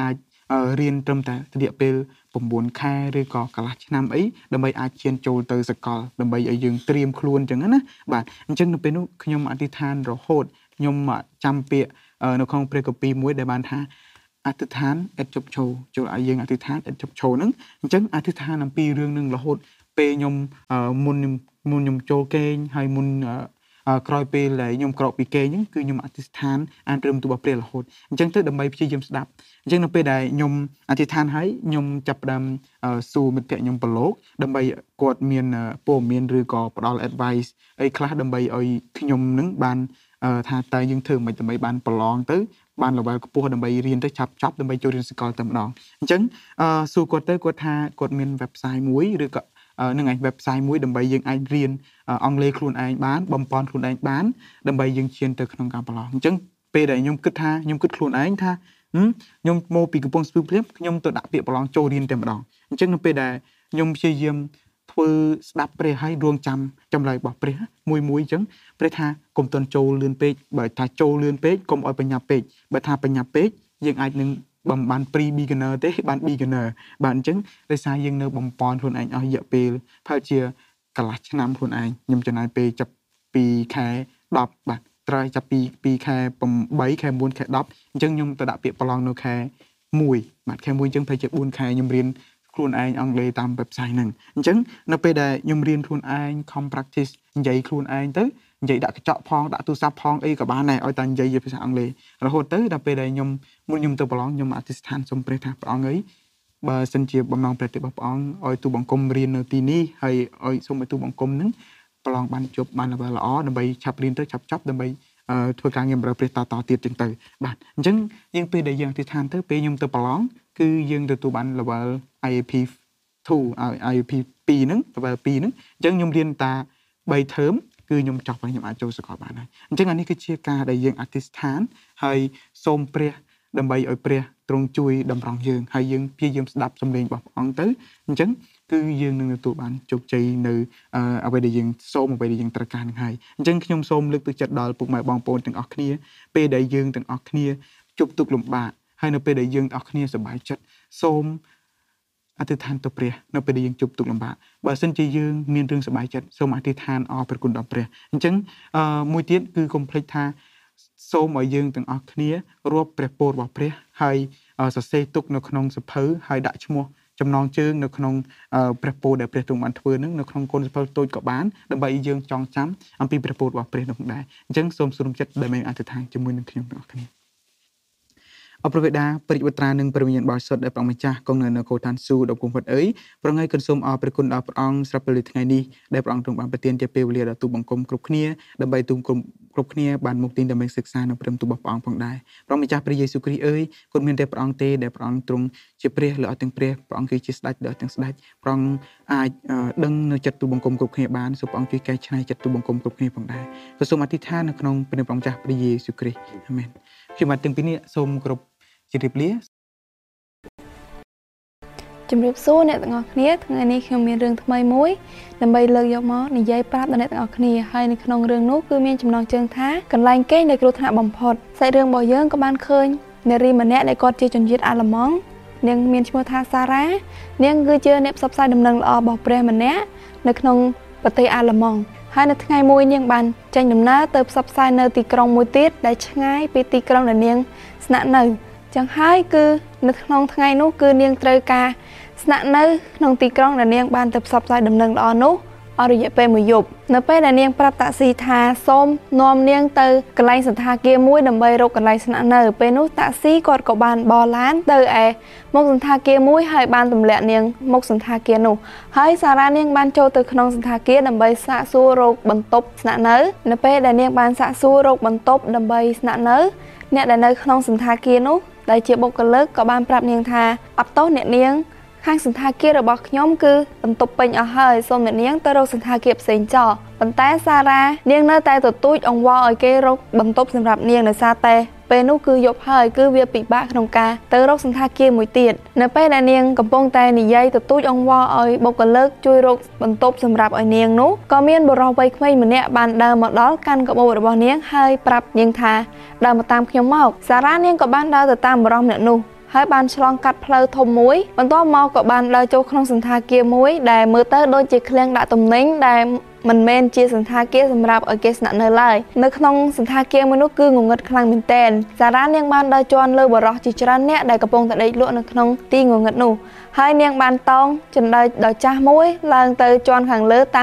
S3: រៀនត្រឹមតែរយៈពេល9ខែឬក៏កន្លះឆ្នាំអីដើម្បីអាចឈានចូលទៅសកលដើម្បីឲ្យយើងត្រៀមខ្លួនអញ្ចឹងណាបាទអញ្ចឹងនៅពេលនោះខ្ញុំអធិដ្ឋានរហូតខ្ញុំចាំពាក្យនៅក្នុងព្រះគម្ពីរមួយដែលបានថាអធិដ្ឋានឥតជប់ឈរចូលឲ្យយើងអធិដ្ឋានឥតជប់ឈរហ្នឹងអញ្ចឹងអធិដ្ឋានអំពីរឿងនឹងរហូតពេលខ្ញុំមុនមុនខ្ញុំចូលគេងហើយមុនក្រោយពេលដែលខ្ញុំក្រោកពីគេងហ្នឹងគឺខ្ញុំអធិដ្ឋានអានព្រមទូរបស់ព្រះរហូតអញ្ចឹងទៅដើម្បីព្យាយាមស្ដាប់អញ្ចឹងនៅពេលដែលខ្ញុំអធិដ្ឋានហើយខ្ញុំចាប់ផ្ដើមសួរមិត្តភក្តិខ្ញុំប្រឡូកដើម្បីគាត់មានព័ត៌មានឬក៏ផ្ដល់ advice អីខ្លះដើម្បីឲ្យខ្ញុំនឹងបានថាតើយើងធ្វើមិនដើម្បីបានប្រឡងទៅបាន level ខ្ពស់ដើម្បីរៀនទៅចាប់ចាប់ដើម្បីចូលរៀនសាកលតែម្ដងអញ្ចឹងសួរគាត់ទៅគាត់ថាគាត់មាន website មួយឬក៏នឹងឯង website មួយដើម្បីយើងអាចរៀនអង់គ្លេសខ្លួនឯងបានបំពេញខ្លួនឯងបានដើម្បីយើងឈានទៅក្នុងការប្រឡងអញ្ចឹងពេលដែលខ្ញុំគិតថាខ្ញុំគិតខ្លួនឯងថាខ្ញុំមកពីកំពង់ស្ពឺព្រាបខ្ញុំទៅដាក់ពាក្យប្រឡងចូលរៀនតែម្ដងអញ្ចឹងនៅពេលដែលខ្ញុំព្យាយាមធ្វើស្ដាប់ព្រះហើយរងចាំចម្លើយរបស់ព្រះមួយមួយអញ្ចឹងព្រះថាកុំតន់ចូលលឿនពេកបើថាចូលលឿនពេកកុំឲ្យបញ្ញាប់ពេកបើថាបញ្ញាប់ពេកយើងអាចនឹងបំបាន pre beginner ទេបាន beginner បាទអញ្ចឹងដោយសារយើងនៅបំពន់ខ្លួនឯងអស់រយៈពេលប្រហែលជាកន្លះឆ្នាំខ្លួនឯងខ្ញុំចំណាយពេលចាប់ពីខែ10បាទត្រូវចាប់ពីពីខែ8ខែ9ខែ10អញ្ចឹងខ្ញុំទៅដាក់ពាក្យប្រឡងនៅខែ1បាទខែ1អញ្ចឹងប្រហែលជា4ខែខ្ញុំរៀនខ្លួនឯងអង់គ្លេសតាម website ហ្នឹងអញ្ចឹងនៅពេលដែលខ្ញុំរៀនខ្លួនឯង com practice និយាយខ្លួនឯងទៅនិយាយដាក់កញ្ចក់ផងដាក់ទូរស័ព្ទផងអីក៏បានដែរឲ្យតែនិយាយជាភាសាអង់គ្លេសរហូតទៅដល់ពេលដែលខ្ញុំមុនខ្ញុំទៅប្រឡងខ្ញុំអធិដ្ឋានសូមព្រះថាព្រះអង្គអើយបើសិនជាបំណងព្រះទិរបស់ព្រះអង្គឲ្យទូបង្គំរៀននៅទីនេះហើយឲ្យសូមឲ្យទូបង្គំហ្នឹងប្រឡងបានជប់បានល្អដើម្បីឆាប់រៀនទៅឆាប់ចប់ដើម្បីធ្វើការងារបម្រើព្រះតតទៀតចឹងទៅបាទអញ្ចឹងយើងពេលដែលយើងអធិដ្ឋានទៅពេលខ្ញុំទៅប្រឡងគឺយើងទទួលបាន level I A P 2 I A P 2ហ្នឹង level 2ហ្នឹងអញ្ចឹងខ្ញុំរៀនតា3 term គឺខ្ញុំចប់ហើយខ្ញុំអាចចូលសាកលបានហើយអញ្ចឹងអានេះគឺជាការដែលយើងអធិដ្ឋានហើយសូមព្រះដើម្បីឲ្យព្រះទ្រង់ជួយតម្រង់យើងហើយយើងព្យាយាមស្ដាប់សំឡេងរបស់ព្រះអង្គទៅអញ្ចឹងគឺយើងនឹងទទួលបានជោគជ័យនៅអ្វីដែលយើងសូមអ្វីដែលយើងត្រូវការនឹងហើយអញ្ចឹងខ្ញុំសូមលើកទឹកចិត្តដល់ពុកម៉ែបងប្អូនទាំងអស់គ្នាពេលដែលយើងទាំងអស់គ្នាជួបទុក្ខលំបាកហើយនៅពេលដែលយើងទាំងអស់គ្នាសប្បាយចិត្តសូមអធិដ្ឋានទៅព្រះនៅពេលដែលយើងជួបទុក្ខលំបាកបើសិនជាយើងមានរឿងសប្បាយចិត្តសូមអធិដ្ឋានអរព្រះគុណដល់ព្រះអញ្ចឹងមួយទៀតគឺកុំភ្លេចថាសូមឲ្យយើងទាំងអស់គ្នារាប់ព្រះពររបស់ព្រះហើយសរសេរទុកនៅក្នុងសភៅហើយដាក់ឈ្មោះចំណងជើងនៅក្នុងព្រះពរដែលព្រះទ្រង់បានធ្វើនឹងនៅក្នុងគុណសភៅតូចក៏បានដើម្បីយើងចងចាំអំពីព្រះពររបស់ព្រះនោះដែរអញ្ចឹងសូមសូមចិត្តដើម្បីអធិដ្ឋានជាមួយនឹងខ្ញុំទាំងអស់គ្នាអរព្រះបិតាព្រះបុត្រានិងព្រះវិញ្ញាណបរិសុទ្ធដែលព្រះម្ចាស់គង់នៅនគរឋានសួគ៌ដ៏គង់វត្តអើយប្រងើយកូនសូមអរព្រះគុណដល់ព្រះអង្គស្រាប់ពេលថ្ងៃនេះដែលព្រះអង្គទ្រង់បានប្រទានជាពេលវេលាដល់ទូបង្គំគ្រប់គ្នាដើម្បីទូបង្គំគ្រប់គ្នាបានមកទីដើម្បីសិក្សានៅព្រមទូរបស់ព្រះអង្គផងដែរព្រះម្ចាស់ព្រះយេស៊ូវគ្រីស្ទអើយគុណមានតែព្រះអង្គទេដែលព្រះអង្គទ្រង់ជាព្រះលើអស់ទាំងព្រះព្រះអង្គគឺជាស្ដេចលើអស់ទាំងស្ដេចព្រះអង្គអាចដឹងនៅចិត្តទូបង្គំគ្រប់គ្នាបានសូមព្រះអង្គជួយកែច្នៃចិត្តទូបង្គំគ្រប់គ្នាផងដែរក៏សូមអធិដ្ឋាននៅក្នុងព្រះព្រះម្ចាស់ព្រះយេស៊ូវគ្រីស្ទអាមែនខ្ញុំបាទទាំងពីរនេះសូមគោរពជម្រាបលា
S5: ជំរាបសួរអ្នកទាំងអស់គ្នាថ្ងៃនេះខ្ញុំមានរឿងថ្មីមួយដើម្បីលើកយកមកនិយាយប្រាប់ដល់អ្នកទាំងអស់គ្នាហើយនៅក្នុងរឿងនោះគឺមានចំណងជើងថាកន្លែងគេងដែលគ្រោះថ្នាក់បំផុតសាច់រឿងរបស់យើងក៏បានឃើញនារីម្នាក់ដែលគាត់ជាជនជាតិអាល្លឺម៉ង់នាងមានឈ្មោះថាសារ៉ានាងគឺជាអ្នកផ្សព្វផ្សាយដំណឹងល្អរបស់ព្រះម្នាក់នៅក្នុងប្រទេសអាល្លឺម៉ង់ហើយនៅថ្ងៃមួយនាងបានចេញដំណើរទៅផ្សព្វផ្សាយនៅទីក្រុងមួយទៀតដែលឆ្ងាយពីទីក្រុងដែលនាងស្នាក់នៅចឹងហើយគឺនៅក្នុងថ្ងៃនោះគឺនាងត្រូវការស្នាក់នៅក្នុងទីក្រុងដែលនាងបានទៅផ្សព្វផ្សាយដំណឹងល្អនោះអស់រយៈពេលមួយយប់នៅពេលដែលនាងប្រាប់តាក់ស៊ីថាសូមនាំនាងទៅកន្លែងសន្តាគារមួយដើម្បីរកកន្លែងស្នាក់នៅពេលនោះតាក់ស៊ីគាត់ក៏បានបរឡានទៅឯមុខសន្តាគារមួយហើយបានទម្លាក់នាងមុខសន្តាគារនោះហើយសារ៉ានាងបានចូលទៅក្នុងសន្តាគារដើម្បីសាកសួររកបន្ទប់ស្នាក់នៅនៅពេលដែលនាងបានសាកសួររកបន្ទប់ដើម្បីស្នាក់នៅអ្នកដែលនៅក្នុងសន្តាគារនោះដែលជាបុគ្គលិកក៏បានប្រាប់នាងថាអត់ទោសអ្នកនាងខាងសន្តាគាររបស់ខ្ញុំគឺបន្ទប់ពេញអស់ហើយសូមអ្នកនាងទៅរកសន្តាគារផ្សេងចោលប៉ុន្តែសារ៉ានាងនៅតែទទូចអង្វរឲ្យគេរកបន្ទប់សម្រាប់នាងដោយសារតែពេលនោះគឺយប់ហើយគឺវាពិបាកក្នុងការទៅរកសន្តាគារមួយទៀតនៅពេលដែលនាងកំពុងតែនិយាយទទូចអង្វរឲ្យបុគ្គលិកជួយរកបន្ទប់សម្រាប់ឲ្យនាងនោះក៏មានបុរសវ័យក្មេងម្នាក់បានដើរមកដល់កាន់កាបូបរបស់នាងហើយប្រាប់នាងថាដើរមកតាមខ្ញុំមកសារ៉ានាងក៏បានដើរទៅតាមបុរសម្នាក់នោះហើយបានឆ្លងកាត់ផ្លូវធំមួយបន្ទាប់មកក៏បានដើរចូលក្នុងសន្តាគារមួយដែលមើលទៅដូចជាឃ្លាំងដាក់ទំនិញដែលមិនមែនជាសន្តាគារសម្រាប់ឲ្យគេស្នាក់នៅឡើយនៅក្នុងសន្តាគារមួយនោះគឺងងឹតខ្លាំងមែនទែនសារ៉ានាងបានដើរជាន់លើបរិសុទ្ធជាច្រើនអ្នកដែលកំពុងតែដេកលក់នៅក្នុងទីងងឹតនោះហើយនាងបានតោងចណ្ដៅដ៏ចាស់មួយឡើងទៅជាន់ខាងលើ